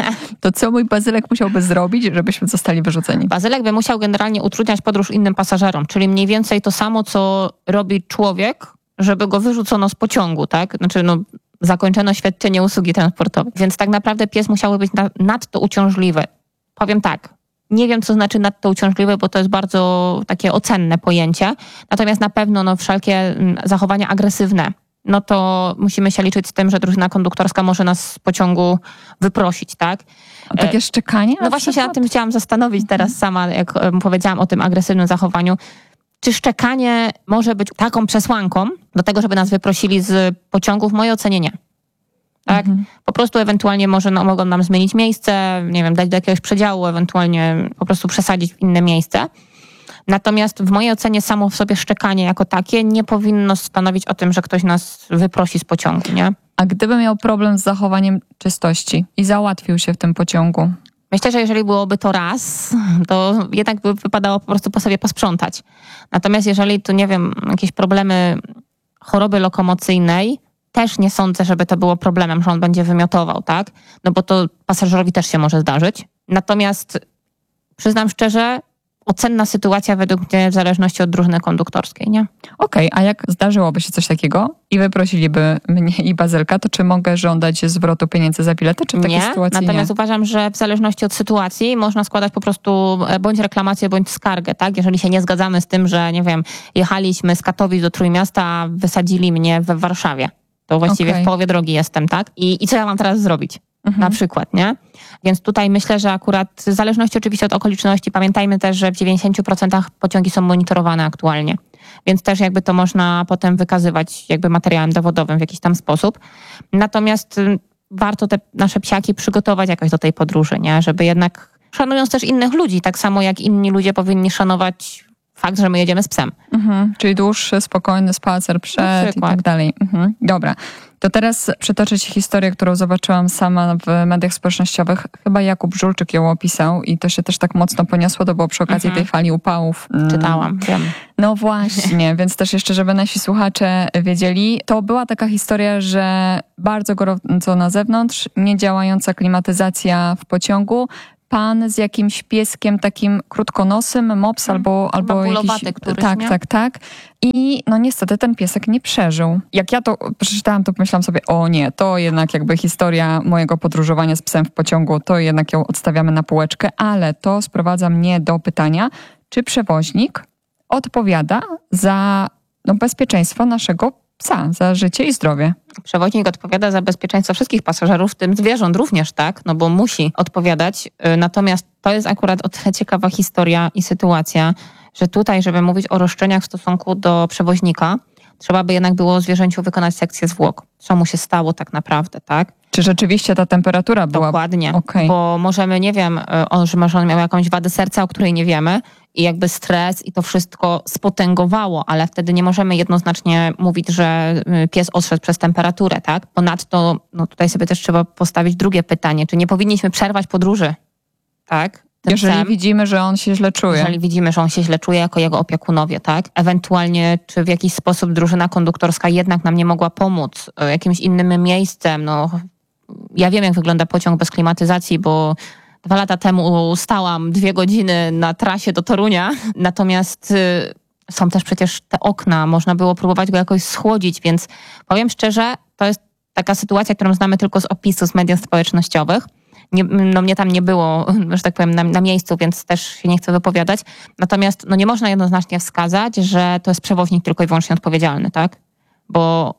To co mój Bazylek musiałby zrobić, żebyśmy zostali wyrzuceni? Bazylek by musiał generalnie utrudniać podróż innym pasażerom, czyli mniej więcej to samo, co robi człowiek, żeby go wyrzucono z pociągu, tak? Znaczy, zakończono świadczenie usługi transportowej. Więc tak naprawdę pies musiałby być nadto uciążliwy. Powiem tak, nie wiem, co znaczy nadto uciążliwe, bo to jest bardzo takie ocenne pojęcie. Natomiast na pewno wszelkie zachowania agresywne, no to musimy się liczyć z tym, że drużyna konduktorska może nas z pociągu wyprosić, tak? A takie szczekanie? No właśnie się nad tym chciałam zastanowić teraz sama, jak powiedziałam o tym agresywnym zachowaniu. Czy szczekanie może być taką przesłanką do tego, żeby nas wyprosili z pociągu? W mojej ocenie nie. Tak? Po prostu ewentualnie mogą nam zmienić miejsce, nie wiem, dać do jakiegoś przedziału, ewentualnie po prostu przesadzić w inne miejsce. Natomiast w mojej ocenie samo w sobie szczekanie jako takie nie powinno stanowić o tym, że ktoś nas wyprosi z pociągu, nie? A gdyby miał problem z zachowaniem czystości i załatwił się w tym pociągu? Myślę, że jeżeli byłoby to raz, to jednak by wypadało po prostu po sobie posprzątać. Natomiast jeżeli tu, nie wiem, jakieś problemy choroby lokomocyjnej, też nie sądzę, żeby to było problemem, że on będzie wymiotował, tak? No bo to pasażerowi też się może zdarzyć. Natomiast przyznam szczerze, ocenna sytuacja według mnie w zależności od drużyny konduktorskiej, nie? Okej, a jak zdarzyłoby się coś takiego i wyprosiliby mnie i Bazylka, to czy mogę żądać zwrotu pieniędzy za bilety, czy w takiej sytuacji natomiast nie? Uważam, że w zależności od sytuacji można składać po prostu bądź reklamację, bądź skargę, tak? Jeżeli się nie zgadzamy z tym, że, nie wiem, jechaliśmy z Katowic do Trójmiasta, a wysadzili mnie we Warszawie. To właściwie w połowie drogi jestem, tak? I co ja mam teraz zrobić? Na przykład, nie? Więc tutaj myślę, że akurat w zależności oczywiście od okoliczności, pamiętajmy też, że w 90% pociągi są monitorowane aktualnie. Więc też jakby to można potem wykazywać jakby materiałem dowodowym w jakiś tam sposób. Natomiast warto te nasze psiaki przygotować jakoś do tej podróży, nie? Żeby jednak, szanując też innych ludzi, tak samo jak inni ludzie powinni szanować fakt, że my jedziemy z psem. Czyli dłuższy, spokojny spacer przed i tak dalej. Dobra. To teraz przytoczę ci historię, którą zobaczyłam sama w mediach społecznościowych. Chyba Jakub Żulczyk ją opisał i to się też tak mocno poniosło, to było przy okazji tej fali upałów. Czytałam, wiem. No właśnie, więc też jeszcze, żeby nasi słuchacze wiedzieli, to była taka historia, że bardzo gorąco na zewnątrz, niedziałająca klimatyzacja w pociągu, pan z jakimś pieskiem takim krótkonosym, mops albo jakiś... Tak. I no niestety ten piesek nie przeżył. Jak ja to przeczytałam, to pomyślałam sobie, o nie, to jednak jakby historia mojego podróżowania z psem w pociągu, to jednak ją odstawiamy na półeczkę, ale to sprowadza mnie do pytania, czy przewoźnik odpowiada za bezpieczeństwo naszego psa, za życie i zdrowie. Przewoźnik odpowiada za bezpieczeństwo wszystkich pasażerów, w tym zwierząt również, tak? No bo musi odpowiadać. Natomiast to jest akurat o tyle ciekawa historia i sytuacja, że tutaj, żeby mówić o roszczeniach w stosunku do przewoźnika, trzeba by jednak było zwierzęciu wykonać sekcję zwłok. Co mu się stało tak naprawdę, tak? Czy rzeczywiście ta temperatura była... Dokładnie, bo możemy, nie wiem, że może on miał jakąś wadę serca, o której nie wiemy i jakby stres i to wszystko spotęgowało, ale wtedy nie możemy jednoznacznie mówić, że pies odszedł przez temperaturę, tak? Ponadto, tutaj sobie też trzeba postawić drugie pytanie, czy nie powinniśmy przerwać podróży, tak? Jeżeli widzimy, że on się źle czuje. Jeżeli widzimy, że on się źle czuje jako jego opiekunowie, tak? Ewentualnie, czy w jakiś sposób drużyna konduktorska jednak nam nie mogła pomóc jakimś innym miejscem, ja wiem, jak wygląda pociąg bez klimatyzacji, bo 2 lata temu stałam 2 godziny na trasie do Torunia. Natomiast są też przecież te okna, można było próbować go jakoś schłodzić, więc powiem szczerze, to jest taka sytuacja, którą znamy tylko z opisu z mediów społecznościowych. Mnie tam nie było, że tak powiem, na miejscu, więc też się nie chcę wypowiadać. Natomiast nie można jednoznacznie wskazać, że to jest przewoźnik tylko i wyłącznie odpowiedzialny, tak? Bo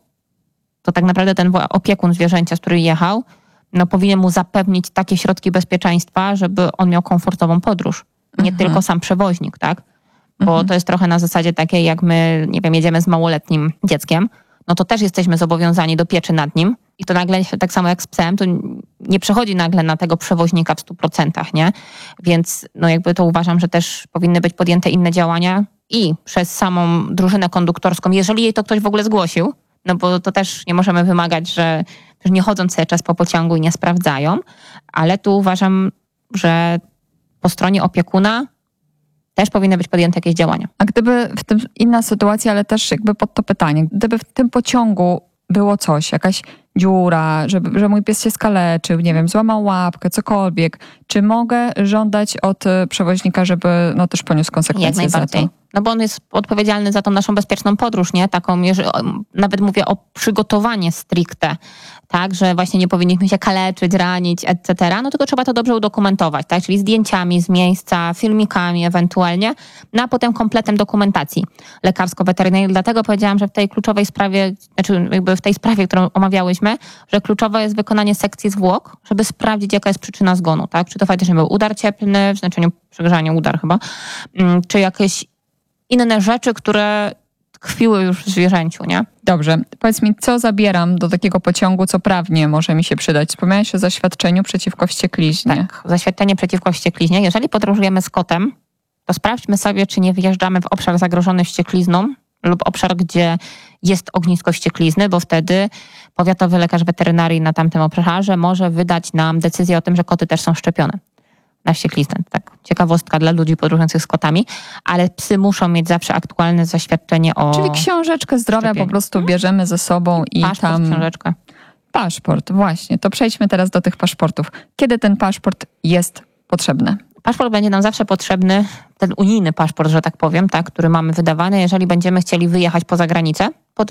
to tak naprawdę ten opiekun zwierzęcia, z którym jechał, powinien mu zapewnić takie środki bezpieczeństwa, żeby on miał komfortową podróż. Nie tylko sam przewoźnik, tak? Bo to jest trochę na zasadzie takiej, jak my, nie wiem, jedziemy z małoletnim dzieckiem, to też jesteśmy zobowiązani do pieczy nad nim i to nagle, tak samo jak z psem, to nie przechodzi nagle na tego przewoźnika w 100%, nie? Więc jakby to uważam, że też powinny być podjęte inne działania i przez samą drużynę konduktorską, jeżeli jej to ktoś w ogóle zgłosił, bo to też nie możemy wymagać, że nie chodzą cały czas po pociągu i nie sprawdzają, ale tu uważam, że po stronie opiekuna też powinny być podjęte jakieś działania. A gdyby w tym inna sytuacja, ale też jakby pod to pytanie, gdyby w tym pociągu było coś, jakaś dziura, że mój pies się skaleczył, nie wiem, złamał łapkę, cokolwiek, czy mogę żądać od przewoźnika, żeby też poniósł konsekwencje za to? Bo on jest odpowiedzialny za tą naszą bezpieczną podróż, nie? Taką, nawet mówię o przygotowanie stricte, tak? Że właśnie nie powinniśmy się kaleczyć, ranić, etc. Tylko trzeba to dobrze udokumentować, tak? Czyli zdjęciami z miejsca, filmikami ewentualnie, a potem kompletem dokumentacji lekarsko-weterynaryjnej. Dlatego powiedziałam, że w tej kluczowej sprawie, jakby w tej sprawie, którą omawiałyśmy, że kluczowe jest wykonanie sekcji zwłok, żeby sprawdzić, jaka jest przyczyna zgonu, tak? Czy to faktycznie był udar cieplny, w znaczeniu przegrzania udar chyba, czy jakieś inne rzeczy, które tkwiły już w zwierzęciu, nie? Dobrze. Powiedz mi, co zabieram do takiego pociągu, co prawnie może mi się przydać? Wspomniałeś o zaświadczeniu przeciwko wściekliźnie. Tak, zaświadczenie przeciwko wściekliźnie. Jeżeli podróżujemy z kotem, to sprawdźmy sobie, czy nie wyjeżdżamy w obszar zagrożony wścieklizną lub obszar, gdzie jest ognisko wścieklizny, bo wtedy powiatowy lekarz weterynarii na tamtym obszarze może wydać nam decyzję o tym, że koty też są szczepione na wściekliznę. Tak, ciekawostka dla ludzi podróżujących z kotami, ale psy muszą mieć zawsze aktualne zaświadczenie o... Czyli książeczkę zdrowia szczepieniu. Po prostu bierzemy ze sobą i paszport, książeczkę. Paszport, właśnie. To przejdźmy teraz do tych paszportów. Kiedy ten paszport jest potrzebny? Paszport będzie nam zawsze potrzebny, ten unijny paszport, że tak powiem, tak, który mamy wydawany, jeżeli będziemy chcieli wyjechać poza granicę,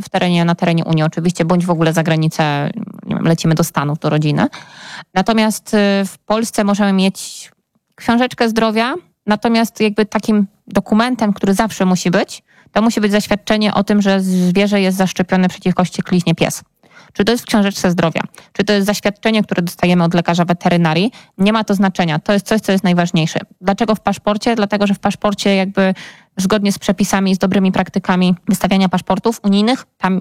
na terenie Unii oczywiście, bądź w ogóle za granicę, nie wiem, lecimy do Stanów, do rodziny. Natomiast w Polsce możemy mieć książeczkę zdrowia, natomiast jakby takim dokumentem, który zawsze musi być, to musi być zaświadczenie o tym, że zwierzę jest zaszczepione przeciwko wściekliźnie pies. Czy to jest w książeczce zdrowia, czy to jest zaświadczenie, które dostajemy od lekarza weterynarii, nie ma to znaczenia. To jest coś, co jest najważniejsze. Dlaczego w paszporcie? Dlatego, że w paszporcie jakby zgodnie z przepisami i z dobrymi praktykami wystawiania paszportów unijnych, tam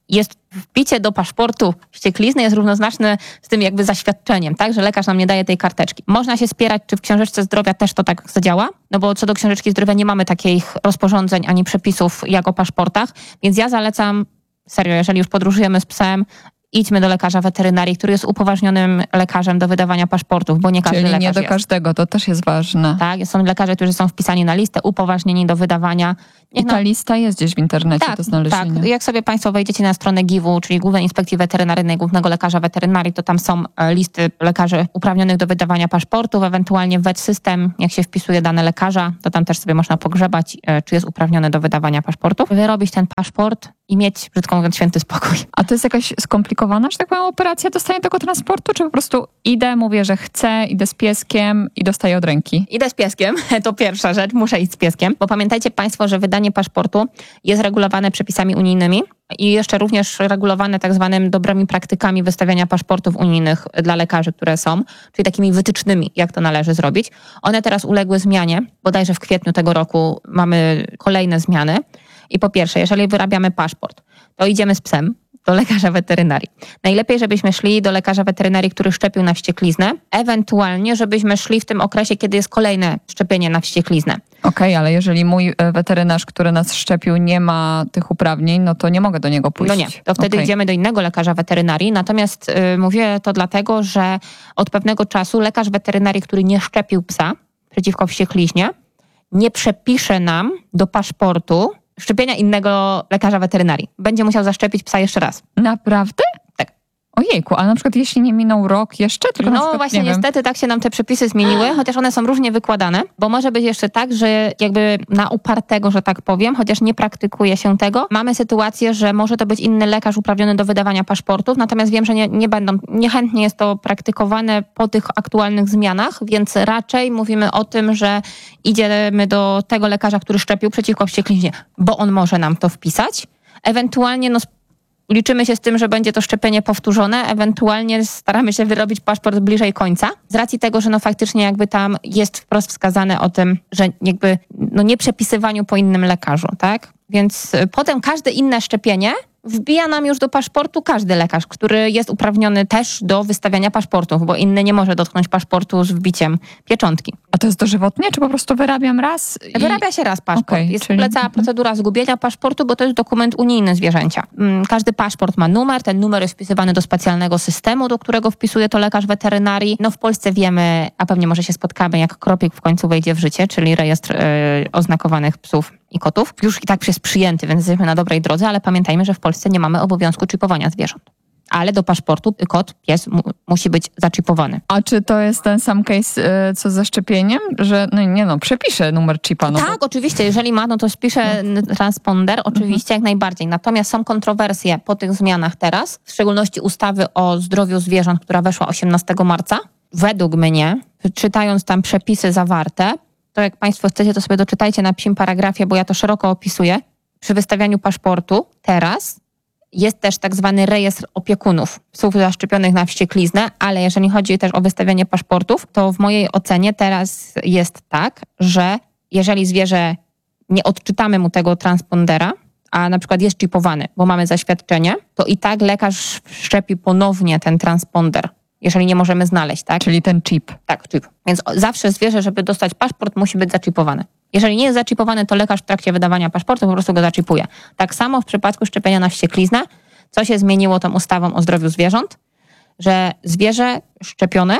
jest wpicie do paszportu wścieklizny jest równoznaczne z tym jakby zaświadczeniem, tak, że lekarz nam nie daje tej karteczki. Można się spierać, czy w książeczce zdrowia też to tak zadziała, no bo co do książeczki zdrowia nie mamy takich rozporządzeń ani przepisów jak o paszportach, więc ja zalecam, serio, jeżeli już podróżujemy z psem, idźmy do lekarza weterynarii, który jest upoważnionym lekarzem do wydawania paszportów, bo nie każdy lekarz Czyli nie do jest. każdego, to też jest ważne. Tak, są lekarze, którzy są wpisani na listę, upoważnieni do wydawania. I ta lista jest gdzieś w internecie do znalezienia. Tak, jak sobie Państwo wejdziecie na stronę GIW-u, czyli Głównej Inspekcji Weterynaryjnej, Głównego Lekarza Weterynarii, to tam są listy lekarzy uprawnionych do wydawania paszportów, ewentualnie w System, jak się wpisuje dane lekarza, to tam też sobie można pogrzebać, czy jest uprawniony do wydawania paszportów, wyrobić ten paszport i mieć, brzydko mówiąc, święty spokój. A to jest jakaś skomplikowana, że tak powiem, operacja dostania tego transportu, czy po prostu idę, mówię, że chcę, idę z pieskiem i dostaję od ręki? Idę z pieskiem, to pierwsza rzecz, muszę iść z pieskiem, bo pamiętajcie Państwo, że wydanie paszportu jest regulowane przepisami unijnymi i jeszcze również regulowane tak zwanymi dobrymi praktykami wystawiania paszportów unijnych dla lekarzy, które są, czyli takimi wytycznymi, jak to należy zrobić. One teraz uległy zmianie, bodajże w kwietniu tego roku mamy kolejne zmiany. I po pierwsze, jeżeli wyrabiamy paszport, to idziemy z psem do lekarza weterynarii. Najlepiej, żebyśmy szli do lekarza weterynarii, który szczepił na wściekliznę, ewentualnie, żebyśmy szli w tym okresie, kiedy jest kolejne szczepienie na wściekliznę. Okej, ale jeżeli mój weterynarz, który nas szczepił, nie ma tych uprawnień, no to nie mogę do niego pójść. No nie, to wtedy idziemy do innego lekarza weterynarii. Natomiast mówię to dlatego, że od pewnego czasu lekarz weterynarii, który nie szczepił psa przeciwko wściekliźnie, nie przepisze nam do paszportu szczepienia innego lekarza weterynarii. Będzie musiał zaszczepić psa jeszcze raz. Naprawdę? Tak. Ojejku, a na przykład jeśli nie minął rok jeszcze? Tylko na przykład, właśnie niestety tak się nam te przepisy zmieniły, chociaż one są różnie wykładane, bo może być jeszcze tak, że jakby na upartego, że tak powiem, chociaż nie praktykuje się tego, mamy sytuację, że może to być inny lekarz uprawniony do wydawania paszportów, natomiast wiem, że niechętnie jest to praktykowane po tych aktualnych zmianach, więc raczej mówimy o tym, że idziemy do tego lekarza, który szczepił przeciwko wściekliźnie, bo on może nam to wpisać. Ewentualnie liczymy się z tym, że będzie to szczepienie powtórzone, ewentualnie staramy się wyrobić paszport bliżej końca. Z racji tego, że faktycznie jakby tam jest wprost wskazane o tym, że jakby nie przepisywaniu po innym lekarzu, tak? Więc potem każde inne szczepienie wbija nam już do paszportu każdy lekarz, który jest uprawniony też do wystawiania paszportów, bo inny nie może dotknąć paszportu z wbiciem pieczątki. A to jest dożywotnie, czy po prostu wyrabiam raz? Wyrabia się raz paszport. Jest cała procedura zgubienia paszportu, bo to jest dokument unijny zwierzęcia. Każdy paszport ma numer, ten numer jest wpisywany do specjalnego systemu, do którego wpisuje to lekarz weterynarii. W Polsce wiemy, a pewnie może się spotkamy, jak Kropik w końcu wejdzie w życie, czyli rejestr oznakowanych psów i kotów. Już i tak jest przyjęty, więc jesteśmy na dobrej drodze, ale pamiętajmy, że w Polsce nie mamy obowiązku czipowania zwierząt. Ale do paszportu kot, pies musi być zaczipowany. A czy to jest ten sam case co ze szczepieniem? Że przepiszę numer chipa. Tak, oczywiście. Jeżeli ma, to spiszę transponder, oczywiście, jak najbardziej. Natomiast są kontrowersje po tych zmianach teraz, w szczególności ustawy o zdrowiu zwierząt, która weszła 18 marca. Według mnie, czytając tam przepisy zawarte, to jak Państwo chcecie, to sobie doczytajcie na psim paragrafie, bo ja to szeroko opisuję. Przy wystawianiu paszportu teraz jest też tak zwany rejestr opiekunów psów zaszczepionych na wściekliznę, ale jeżeli chodzi też o wystawianie paszportów, to w mojej ocenie teraz jest tak, że jeżeli zwierzę nie odczytamy mu tego transpondera, a na przykład jest chipowany, bo mamy zaświadczenie, to i tak lekarz wszczepi ponownie ten transponder, jeżeli nie możemy znaleźć, tak? Czyli ten chip. Tak, chip. Więc zawsze zwierzę, żeby dostać paszport, musi być zaczipowane. Jeżeli nie jest zaczipowany, to lekarz w trakcie wydawania paszportu po prostu go zaczipuje. Tak samo w przypadku szczepienia na wściekliznę, co się zmieniło tą ustawą o zdrowiu zwierząt, że zwierzę szczepione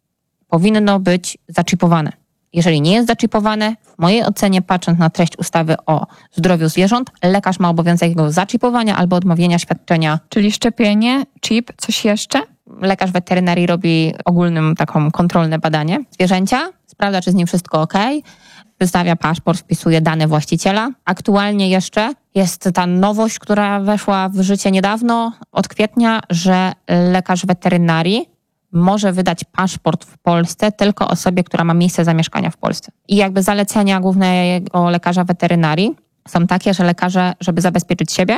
powinno być zaczipowane. Jeżeli nie jest zaczipowane, w mojej ocenie, patrząc na treść ustawy o zdrowiu zwierząt, lekarz ma obowiązek jego zaczipowania albo odmówienia świadczenia. Czyli szczepienie, chip, coś jeszcze? Lekarz weterynarii robi ogólnym taką kontrolne badanie zwierzęcia, sprawdza, czy z nim wszystko ok, wystawia paszport, wpisuje dane właściciela. Aktualnie jeszcze jest ta nowość, która weszła w życie niedawno, od kwietnia, że lekarz weterynarii może wydać paszport w Polsce tylko osobie, która ma miejsce zamieszkania w Polsce. I jakby zalecenia głównego lekarza weterynarii są takie, że lekarze, żeby zabezpieczyć siebie,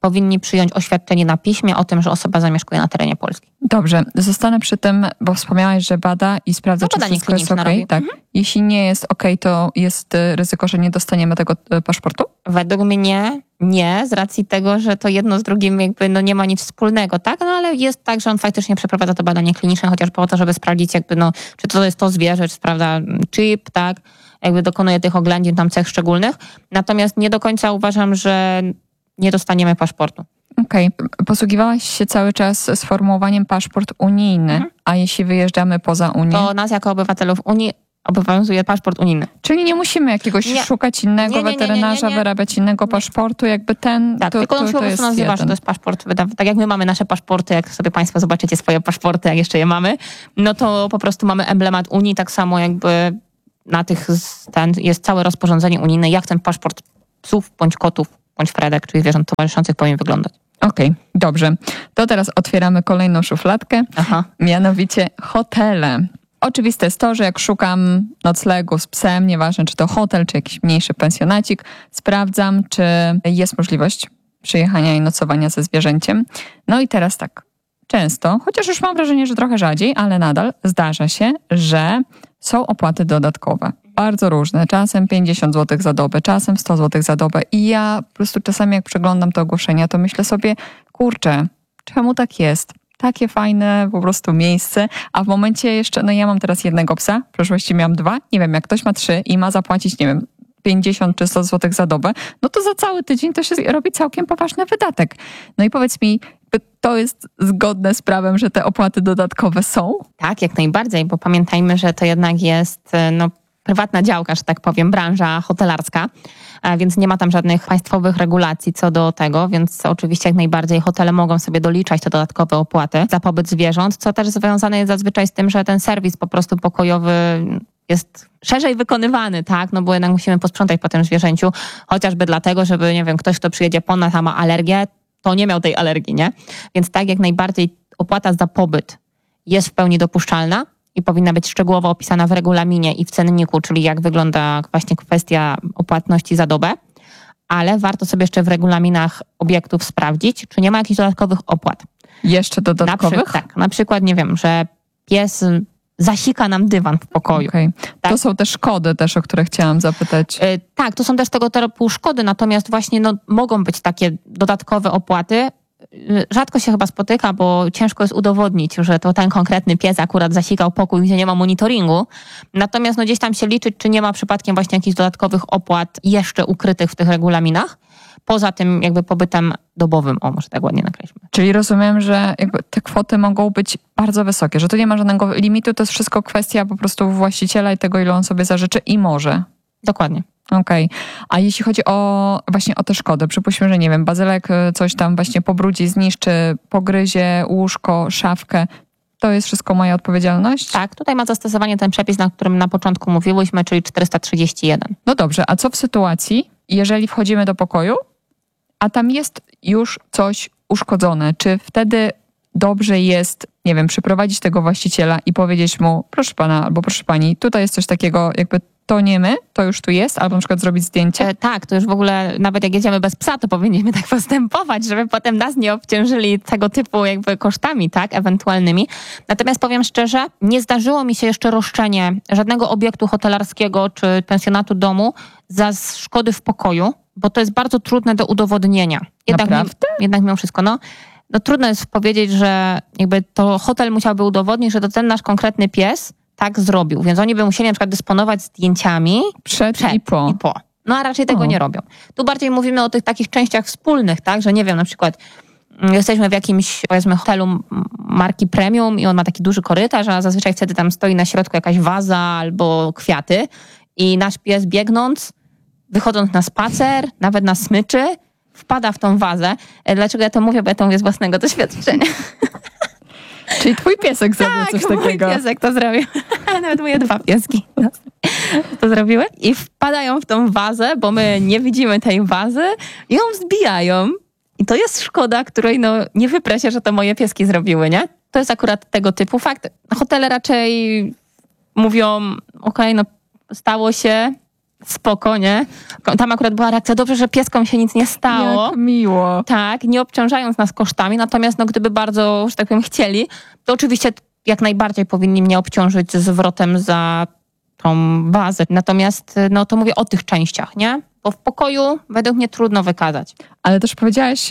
powinni przyjąć oświadczenie na piśmie o tym, że osoba zamieszkuje na terenie Polski. Dobrze, zostanę przy tym, bo wspomniałaś, że bada i sprawdza, czy wszystko jest okej. Tak. Jeśli nie jest okej, to jest ryzyko, że nie dostaniemy tego paszportu? Według mnie nie, z racji tego, że to jedno z drugim jakby nie ma nic wspólnego, tak? No ale jest tak, że on faktycznie przeprowadza to badanie kliniczne, chociaż po to, żeby sprawdzić jakby czy to jest to zwierzę, czy sprawdza chip, tak? Jakby dokonuje tych oględzin tam cech szczególnych. Natomiast nie do końca uważam, że nie dostaniemy paszportu. Okej. Posługiwałaś się cały czas sformułowaniem paszport unijny, a jeśli wyjeżdżamy poza Unię? To nas jako obywatelów Unii obowiązuje paszport unijny. Czyli nie musimy jakiegoś szukać innego weterynarza, wyrabiać innego paszportu, jakby ten... Tak, tylko on się po prostu nazywa, że to jest paszport. Tak jak my mamy nasze paszporty, jak sobie państwo zobaczycie swoje paszporty, jak jeszcze je mamy, no to po prostu mamy emblemat Unii, tak samo jakby na tych jest całe rozporządzenie unijne, jak ten paszport psów, bądź kotów, bądź fredek, czyli zwierząt towarzyszących powinien wyglądać. Okej, dobrze. To teraz otwieramy kolejną szufladkę, mianowicie hotele. Oczywiste jest to, że jak szukam noclegu z psem, nieważne czy to hotel, czy jakiś mniejszy pensjonacik, sprawdzam, czy jest możliwość przyjechania i nocowania ze zwierzęciem. No i teraz tak, często, chociaż już mam wrażenie, że trochę rzadziej, ale nadal zdarza się, że są opłaty dodatkowe. Bardzo różne. Czasem 50 zł za dobę, czasem 100 zł za dobę. I ja po prostu czasami jak przeglądam te ogłoszenia, to myślę sobie, kurczę, czemu tak jest? Takie fajne po prostu miejsce, a w momencie jeszcze, ja mam teraz jednego psa, w przeszłości miałam 2, nie wiem, jak ktoś ma 3 i ma zapłacić, 50 czy 100 zł za dobę, no to za cały tydzień to się robi całkiem poważny wydatek. No i powiedz mi, to jest zgodne z prawem, że te opłaty dodatkowe są? Tak, jak najbardziej, bo pamiętajmy, że to jednak jest prywatna działka, że tak powiem, branża hotelarska, więc nie ma tam żadnych państwowych regulacji co do tego, więc oczywiście jak najbardziej hotele mogą sobie doliczać te dodatkowe opłaty za pobyt zwierząt, co też związane jest zazwyczaj z tym, że ten serwis po prostu pokojowy jest szerzej wykonywany, tak? No bo jednak musimy posprzątać po tym zwierzęciu, chociażby dlatego, żeby, nie wiem, ktoś, kto przyjedzie po nas, a ma alergię, to nie miał tej alergii, nie? Więc tak jak najbardziej opłata za pobyt jest w pełni dopuszczalna i powinna być szczegółowo opisana w regulaminie i w cenniku, czyli jak wygląda właśnie kwestia opłatności za dobę, ale warto sobie jeszcze w regulaminach obiektów sprawdzić, czy nie ma jakichś dodatkowych opłat. Jeszcze dodatkowych? Tak, na przykład, nie wiem, że pies zasika nam dywan w pokoju. Okay. Tak? To są te szkody też, o które chciałam zapytać. Tak, to są też tego typu szkody, natomiast właśnie mogą być takie dodatkowe opłaty. Rzadko się chyba spotyka, bo ciężko jest udowodnić, że to ten konkretny pies akurat zasikał pokój, gdzie nie ma monitoringu. Natomiast gdzieś tam się liczyć, czy nie ma przypadkiem właśnie jakichś dodatkowych opłat jeszcze ukrytych w tych regulaminach. Poza tym jakby pobytem dobowym, może tak ładnie nakreślmy. Czyli rozumiem, że jakby te kwoty mogą być bardzo wysokie, że tu nie ma żadnego limitu, to jest wszystko kwestia po prostu właściciela i tego, ile on sobie zażyczy i może. Dokładnie. Okej. A jeśli chodzi właśnie o te szkody, przypuśćmy, że nie wiem, bazylek coś tam właśnie pobrudzi, zniszczy, pogryzie łóżko, szafkę, to jest wszystko moja odpowiedzialność? Tak, tutaj ma zastosowanie ten przepis, na którym na początku mówiłyśmy, czyli 431. No dobrze, a co w sytuacji, jeżeli wchodzimy do pokoju, a tam jest już coś uszkodzone? Czy wtedy dobrze jest, nie wiem, przyprowadzić tego właściciela i powiedzieć mu, proszę pana albo proszę pani, tutaj jest coś takiego, jakby to nie my, to już tu jest, albo na przykład zrobić zdjęcie? Tak, to już w ogóle, nawet jak jedziemy bez psa, to powinniśmy tak postępować, żeby potem nas nie obciążyli tego typu jakby kosztami, tak, ewentualnymi. Natomiast powiem szczerze, nie zdarzyło mi się jeszcze roszczenie żadnego obiektu hotelarskiego czy pensjonatu domu za szkody w pokoju, bo to jest bardzo trudne do udowodnienia. Jednak mimo wszystko, no trudno jest powiedzieć, że jakby to hotel musiałby udowodnić, że to ten nasz konkretny pies tak zrobił. Więc oni by musieli na przykład dysponować zdjęciami przed i po. No a raczej tego nie robią. Tu bardziej mówimy o tych takich częściach wspólnych, tak, że nie wiem, na przykład jesteśmy w jakimś, powiedzmy, hotelu marki premium i on ma taki duży korytarz, a zazwyczaj wtedy tam stoi na środku jakaś waza albo kwiaty i nasz pies biegnąc, wychodząc na spacer, nawet na smyczy, wpada w tą wazę. Dlaczego ja to mówię? Bo ja to mówię z własnego doświadczenia. Czyli twój piesek zrobił coś takiego. Mój piesek to zrobił. Nawet moje 2 pieski to zrobiły. I wpadają w tą wazę, bo my nie widzimy tej wazy i ją zbijają. I to jest szkoda, której nie wyprę się, że to moje pieski zrobiły, nie? To jest akurat tego typu fakt. Hotele raczej mówią, okej, stało się, spoko, nie? Tam akurat była reakcja, dobrze, że pieskom się nic nie stało. Jak miło. Tak, nie obciążając nas kosztami, natomiast gdyby bardzo, że tak powiem, chcieli, to oczywiście jak najbardziej powinni mnie obciążyć zwrotem za tą bazę. Natomiast to mówię o tych częściach, nie? Bo w pokoju według mnie trudno wykazać. Ale też powiedziałaś,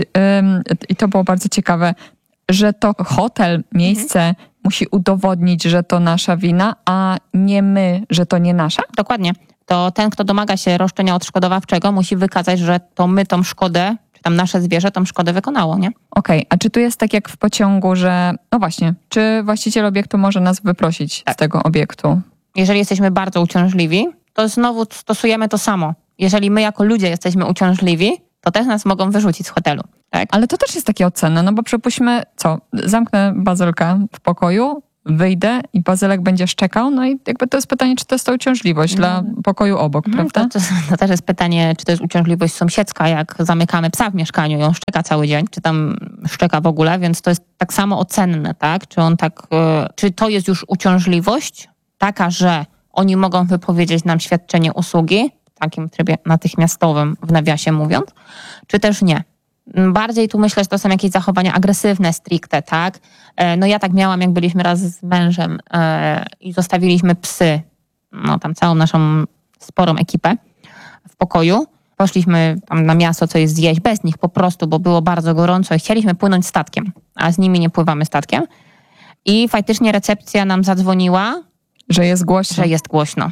i to było bardzo ciekawe, że to hotel, miejsce musi udowodnić, że to nasza wina, a nie my, że to nie nasza? Dokładnie. To ten, kto domaga się roszczenia odszkodowawczego, musi wykazać, że to my tą szkodę, czy tam nasze zwierzę tą szkodę wykonało, nie? Okej, a czy tu jest tak jak w pociągu, że no właśnie, czy właściciel obiektu może nas wyprosić z tego obiektu? Jeżeli jesteśmy bardzo uciążliwi, to znowu stosujemy to samo. Jeżeli my jako ludzie jesteśmy uciążliwi, to też nas mogą wyrzucić z hotelu. Tak? Ale to też jest takie ocenne, no bo przypuśćmy, zamknę Bazylka w pokoju, wyjdę i Bazylek będzie szczekał, no i jakby to jest pytanie, czy to jest ta uciążliwość dla pokoju obok, prawda? To też jest pytanie, czy to jest uciążliwość sąsiedzka, jak zamykamy psa w mieszkaniu i on szczeka cały dzień, czy tam szczeka w ogóle, więc to jest tak samo ocenne, tak? Czy to jest już uciążliwość taka, że oni mogą wypowiedzieć nam świadczenie usługi, w takim trybie natychmiastowym, w nawiasie mówiąc, czy też nie. Bardziej tu myślę, że to są jakieś zachowania agresywne stricte, tak? No ja tak miałam, jak byliśmy raz z mężem i zostawiliśmy psy, tam całą naszą sporą ekipę w pokoju. Poszliśmy tam na miasto coś zjeść, bez nich po prostu, bo było bardzo gorąco i chcieliśmy płynąć statkiem, a z nimi nie pływamy statkiem. I faktycznie recepcja nam zadzwoniła, że jest głośno.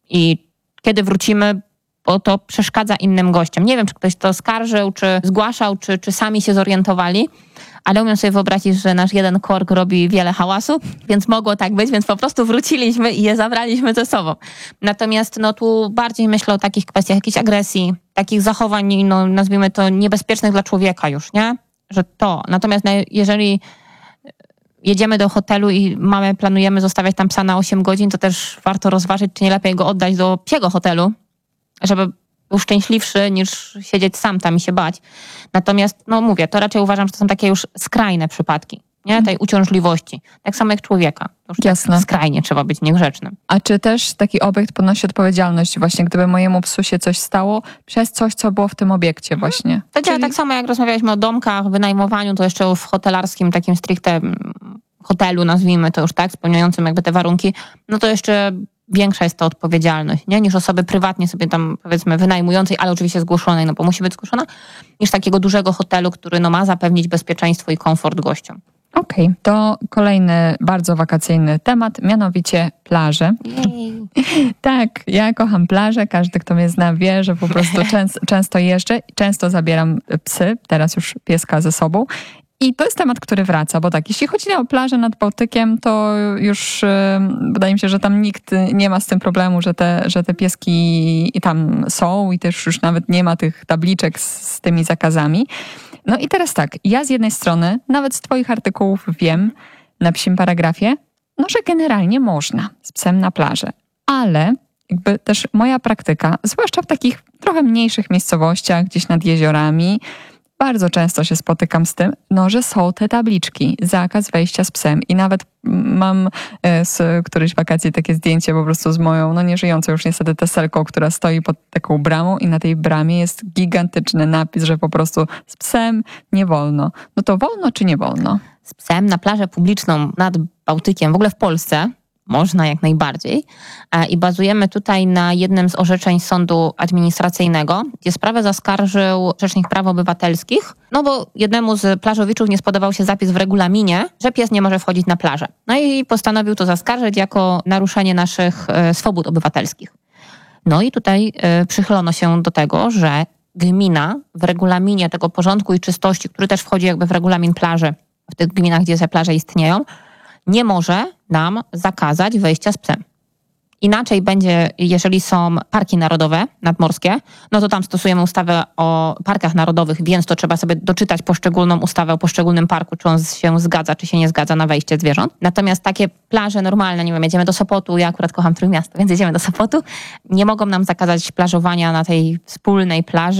I kiedy wrócimy, bo to przeszkadza innym gościom. Nie wiem, czy ktoś to skarżył, czy zgłaszał, czy sami się zorientowali, ale umiem sobie wyobrazić, że nasz jeden kork robi wiele hałasu, więc mogło tak być, więc po prostu wróciliśmy i je zabraliśmy ze sobą. Natomiast tu bardziej myślę o takich kwestiach jakiejś agresji, takich zachowań, nazwijmy to niebezpiecznych dla człowieka już, nie? Że to. Natomiast jeżeli jedziemy do hotelu i planujemy zostawiać tam psa na 8 godzin, to też warto rozważyć, czy nie lepiej go oddać do psiego hotelu, żeby był szczęśliwszy niż siedzieć sam tam i się bać. Natomiast, mówię, to raczej uważam, że to są takie już skrajne przypadki, nie? Tej uciążliwości. Tak samo jak człowieka. To już jasne. Tak skrajnie trzeba być niegrzecznym. A czy też taki obiekt ponosi odpowiedzialność właśnie, gdyby mojemu psu się coś stało przez coś, co było w tym obiekcie właśnie? To działa tak samo, jak rozmawialiśmy o domkach, wynajmowaniu, to jeszcze w hotelarskim takim stricte hotelu, nazwijmy to już tak, spełniającym jakby te warunki, to jeszcze większa jest to odpowiedzialność, nie? Niż osoby prywatnie sobie tam, powiedzmy, wynajmującej, ale oczywiście zgłoszonej, bo musi być zgłoszona, niż takiego dużego hotelu, który ma zapewnić bezpieczeństwo i komfort gościom. Okej, to kolejny bardzo wakacyjny temat, mianowicie plaże. Tak, ja kocham plażę, każdy, kto mnie zna, wie, że po prostu często jeżdżę, często zabieram psy, teraz już pieska ze sobą. I to jest temat, który wraca, bo tak, jeśli chodzi o plażę nad Bałtykiem, to już wydaje mi się, że tam nikt nie ma z tym problemu, że te pieski tam są i też już nawet nie ma tych tabliczek z tymi zakazami. No i teraz tak, ja z jednej strony, nawet z twoich artykułów wiem, na psim paragrafie, że generalnie można z psem na plażę, ale jakby też moja praktyka, zwłaszcza w takich trochę mniejszych miejscowościach, gdzieś nad jeziorami, bardzo często się spotykam z tym, że są te tabliczki, zakaz wejścia z psem i nawet mam z którejś wakacji takie zdjęcie po prostu z moją, nieżyjącą już niestety teselką, która stoi pod taką bramą i na tej bramie jest gigantyczny napis, że po prostu z psem nie wolno. No to wolno czy nie wolno? Z psem na plażę publiczną nad Bałtykiem, w ogóle w Polsce, można jak najbardziej. I bazujemy tutaj na jednym z orzeczeń sądu administracyjnego, gdzie sprawę zaskarżył Rzecznik Praw Obywatelskich, bo jednemu z plażowiczów nie spodobał się zapis w regulaminie, że pies nie może wchodzić na plażę. No i postanowił to zaskarżyć jako naruszenie naszych swobód obywatelskich. No i tutaj przychylono się do tego, że gmina w regulaminie tego porządku i czystości, który też wchodzi jakby w regulamin plaży, w tych gminach, gdzie te plaże istnieją, nie może nam zakazać wejścia z psem. Inaczej będzie, jeżeli są parki narodowe nadmorskie, to tam stosujemy ustawę o parkach narodowych, więc to trzeba sobie doczytać poszczególną ustawę o poszczególnym parku, czy on się zgadza, czy się nie zgadza na wejście zwierząt. Natomiast takie plaże normalne, nie wiem, jedziemy do Sopotu, ja akurat kocham Trójmiasto, więc jedziemy do Sopotu, nie mogą nam zakazać plażowania na tej wspólnej plaży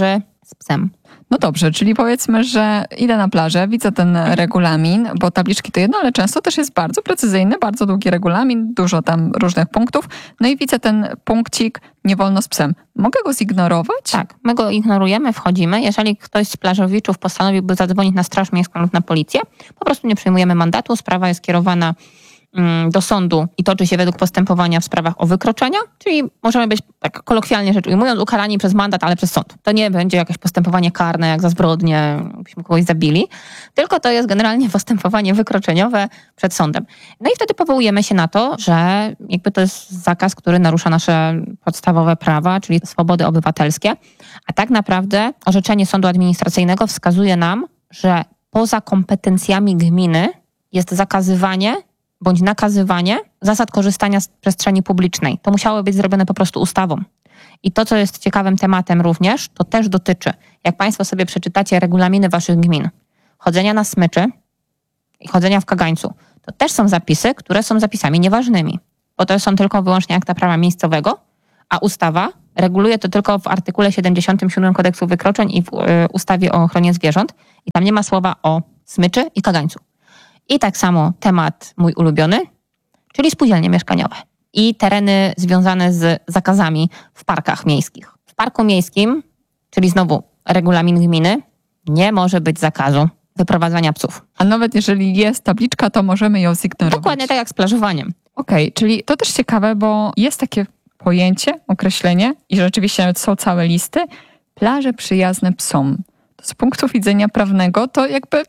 z psem. No dobrze, czyli powiedzmy, że idę na plażę, widzę ten regulamin, bo tabliczki to jedno, ale często też jest bardzo precyzyjny, bardzo długi regulamin, dużo tam różnych punktów. No i widzę ten punkcik, nie wolno z psem. Mogę go zignorować? Tak, my go ignorujemy, wchodzimy. Jeżeli ktoś z plażowiczów postanowiłby zadzwonić na Straż Miejską lub na policję, po prostu nie przyjmujemy mandatu, sprawa jest kierowana do sądu i toczy się według postępowania w sprawach o wykroczenia, czyli możemy być, tak kolokwialnie rzecz ujmując, ukarani przez mandat, ale przez sąd. To nie będzie jakieś postępowanie karne, jak za zbrodnię, byśmy kogoś zabili, tylko to jest generalnie postępowanie wykroczeniowe przed sądem. No i wtedy powołujemy się na to, że jakby to jest zakaz, który narusza nasze podstawowe prawa, czyli swobody obywatelskie, a tak naprawdę orzeczenie sądu administracyjnego wskazuje nam, że poza kompetencjami gminy jest zakazywanie bądź nakazywanie zasad korzystania z przestrzeni publicznej. To musiało być zrobione po prostu ustawą. I to, co jest ciekawym tematem również, to też dotyczy, jak Państwo sobie przeczytacie regulaminy Waszych gmin, chodzenia na smyczy i chodzenia w kagańcu, to też są zapisy, które są zapisami nieważnymi, bo to są tylko wyłącznie akta prawa miejscowego, a ustawa reguluje to tylko w artykule 77 Kodeksu Wykroczeń i w ustawie o ochronie zwierząt i tam nie ma słowa o smyczy i kagańcu. I tak samo temat mój ulubiony, czyli spółdzielnie mieszkaniowe i tereny związane z zakazami w parkach miejskich. W parku miejskim, czyli znowu regulamin gminy, nie może być zakazu wyprowadzania psów. A nawet jeżeli jest tabliczka, to możemy ją zignorować. Dokładnie tak jak z plażowaniem. Okej, czyli to też ciekawe, bo jest takie pojęcie, określenie i rzeczywiście nawet są całe listy, plaże przyjazne psom. To z punktu widzenia prawnego to jakby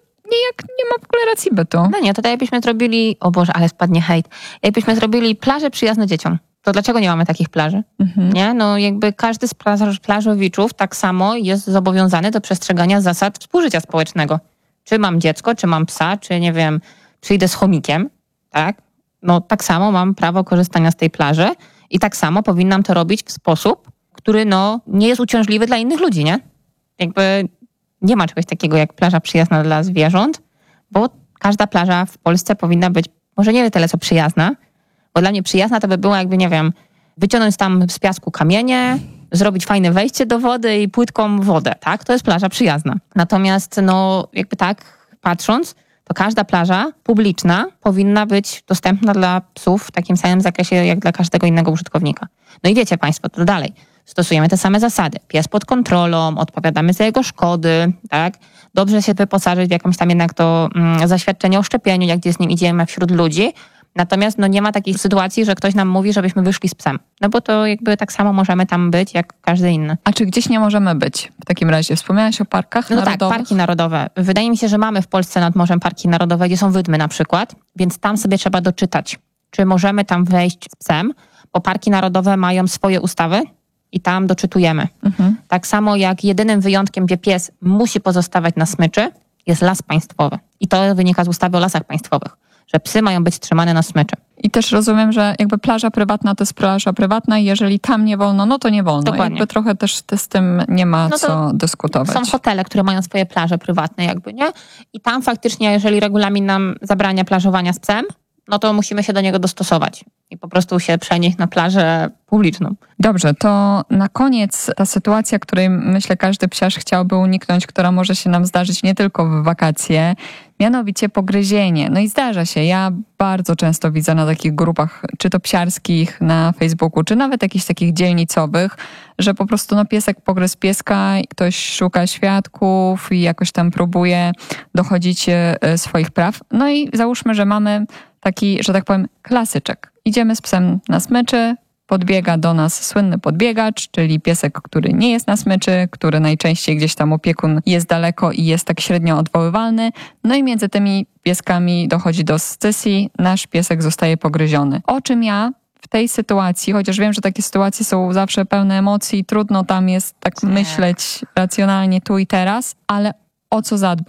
nie ma w ogóle racji bytu. No nie, to tak jakbyśmy zrobili, o Boże, ale spadnie hejt, jakbyśmy zrobili plaże przyjazne dzieciom. To dlaczego nie mamy takich plaży? Nie? No jakby każdy z plażowiczów tak samo jest zobowiązany do przestrzegania zasad współżycia społecznego. Czy mam dziecko, czy mam psa, czy nie wiem, przyjdę z chomikiem, tak? No tak samo mam prawo korzystania z tej plaży i tak samo powinnam to robić w sposób, który nie jest uciążliwy dla innych ludzi, nie? Jakby nie ma czegoś takiego jak plaża przyjazna dla zwierząt, bo każda plaża w Polsce powinna być, może nie tyle co przyjazna, bo dla mnie przyjazna to by było jakby, nie wiem, wyciągnąć tam z piasku kamienie, zrobić fajne wejście do wody i płytką wodę, tak? To jest plaża przyjazna. Natomiast jakby tak patrząc, to każda plaża publiczna powinna być dostępna dla psów w takim samym zakresie jak dla każdego innego użytkownika. No i wiecie Państwo, to dalej. Stosujemy te same zasady. Pies pod kontrolą, odpowiadamy za jego szkody, tak? Dobrze się wyposażyć w jakąś tam jednak to zaświadczenie o szczepieniu, jak gdzie z nim idziemy wśród ludzi. Natomiast nie ma takiej sytuacji, że ktoś nam mówi, żebyśmy wyszli z psem. No bo to jakby tak samo możemy tam być, jak każdy inny. A czy gdzieś nie możemy być w takim razie? Wspomniałaś o parkach narodowych? Tak, parki narodowe. Wydaje mi się, że mamy w Polsce nad morzem parki narodowe, gdzie są wydmy na przykład, więc tam sobie trzeba doczytać, czy możemy tam wejść z psem, bo parki narodowe mają swoje ustawy i tam doczytujemy. Tak samo jak jedynym wyjątkiem, gdzie pies musi pozostawać na smyczy, jest las państwowy. I to wynika z ustawy o lasach państwowych, że psy mają być trzymane na smyczy. I też rozumiem, że jakby plaża prywatna to jest plaża prywatna i jeżeli tam nie wolno, no to nie wolno. Dokładnie. Jakby trochę też z tym nie ma co dyskutować. Są hotele, które mają swoje plaże prywatne jakby, nie? I tam faktycznie, jeżeli regulamin nam zabrania plażowania z psem, no to musimy się do niego dostosować i po prostu się przenieść na plażę publiczną. Dobrze, to na koniec ta sytuacja, której myślę każdy psiarz chciałby uniknąć, która może się nam zdarzyć nie tylko w wakacje, mianowicie pogryzienie. No i zdarza się. Ja bardzo często widzę na takich grupach, czy to psiarskich na Facebooku, czy nawet jakichś takich dzielnicowych, że po prostu piesek pogryzł pieska i ktoś szuka świadków i jakoś tam próbuje dochodzić swoich praw. No i załóżmy, że mamy taki, że tak powiem, klasyczek. Idziemy z psem na smyczy, podbiega do nas słynny podbiegacz, czyli piesek, który nie jest na smyczy, który najczęściej gdzieś tam opiekun jest daleko i jest tak średnio odwoływalny. No i między tymi pieskami dochodzi do scysji, nasz piesek zostaje pogryziony. O czym ja w tej sytuacji, chociaż wiem, że takie sytuacje są zawsze pełne emocji, trudno tam jest tak myśleć racjonalnie tu i teraz, ale o co zadbać?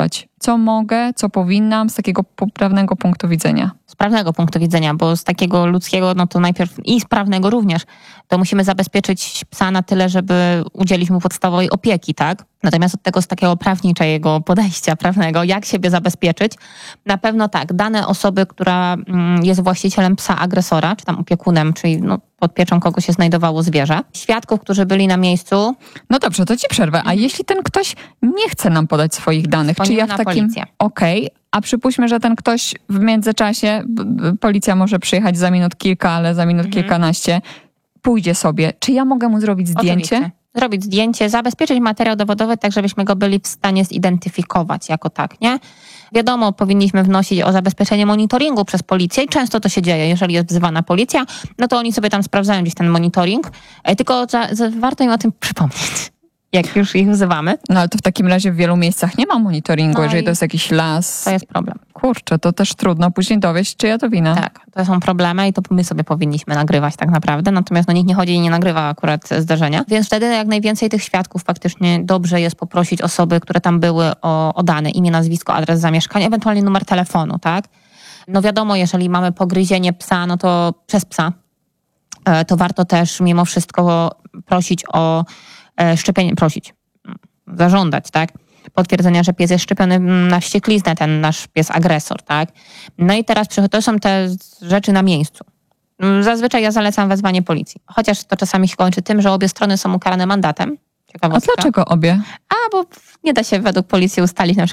co mogę, co powinnam z takiego poprawnego punktu widzenia? Z prawnego punktu widzenia, bo z takiego ludzkiego, no to najpierw i z prawnego również, to musimy zabezpieczyć psa na tyle, żeby udzielić mu podstawowej opieki, tak? Natomiast od tego z takiego prawniczego podejścia prawnego, jak siebie zabezpieczyć, na pewno tak, dane osoby, która jest właścicielem psa agresora, czy tam opiekunem, czyli pod pieczą kogo się znajdowało zwierzę, świadków, którzy byli na miejscu. No dobrze, to ci przerwę. A jeśli ten ktoś nie chce nam podać swoich danych, czy ja w takim... Policję. Okej. A przypuśćmy, że ten ktoś w międzyczasie, policja może przyjechać za minut kilka, ale za minut kilkanaście, pójdzie sobie. Czy ja mogę mu zrobić zdjęcie? Oczywiście. Zrobić zdjęcie, zabezpieczyć materiał dowodowy, tak żebyśmy go byli w stanie zidentyfikować jako tak, nie? Wiadomo, powinniśmy wnosić o zabezpieczenie monitoringu przez policję i często to się dzieje. Jeżeli jest wzywana policja, no to oni sobie tam sprawdzają gdzieś ten monitoring, tylko warto im o tym przypomnieć, jak już ich wzywamy. No ale to w takim razie w wielu miejscach nie ma monitoringu, jeżeli to jest jakiś las. To jest problem. Kurczę, to też trudno później dowieść, czyja to wina. Tak, to są problemy i to my sobie powinniśmy nagrywać tak naprawdę, natomiast nikt nie chodzi i nie nagrywa akurat zdarzenia. Więc wtedy jak najwięcej tych świadków faktycznie dobrze jest poprosić osoby, które tam były o dane, imię, nazwisko, adres zamieszkania, ewentualnie numer telefonu, tak? No wiadomo, jeżeli mamy pogryzienie psa, no to przez psa, to warto też mimo wszystko prosić o szczepienie, zażądać, tak? Potwierdzenia, że pies jest szczepiony na wściekliznę, ten nasz pies agresor, tak? No i teraz to są te rzeczy na miejscu. Zazwyczaj ja zalecam wezwanie policji. Chociaż to czasami się kończy tym, że obie strony są ukarane mandatem. A dlaczego obie? Bo nie da się według policji ustalić na przykład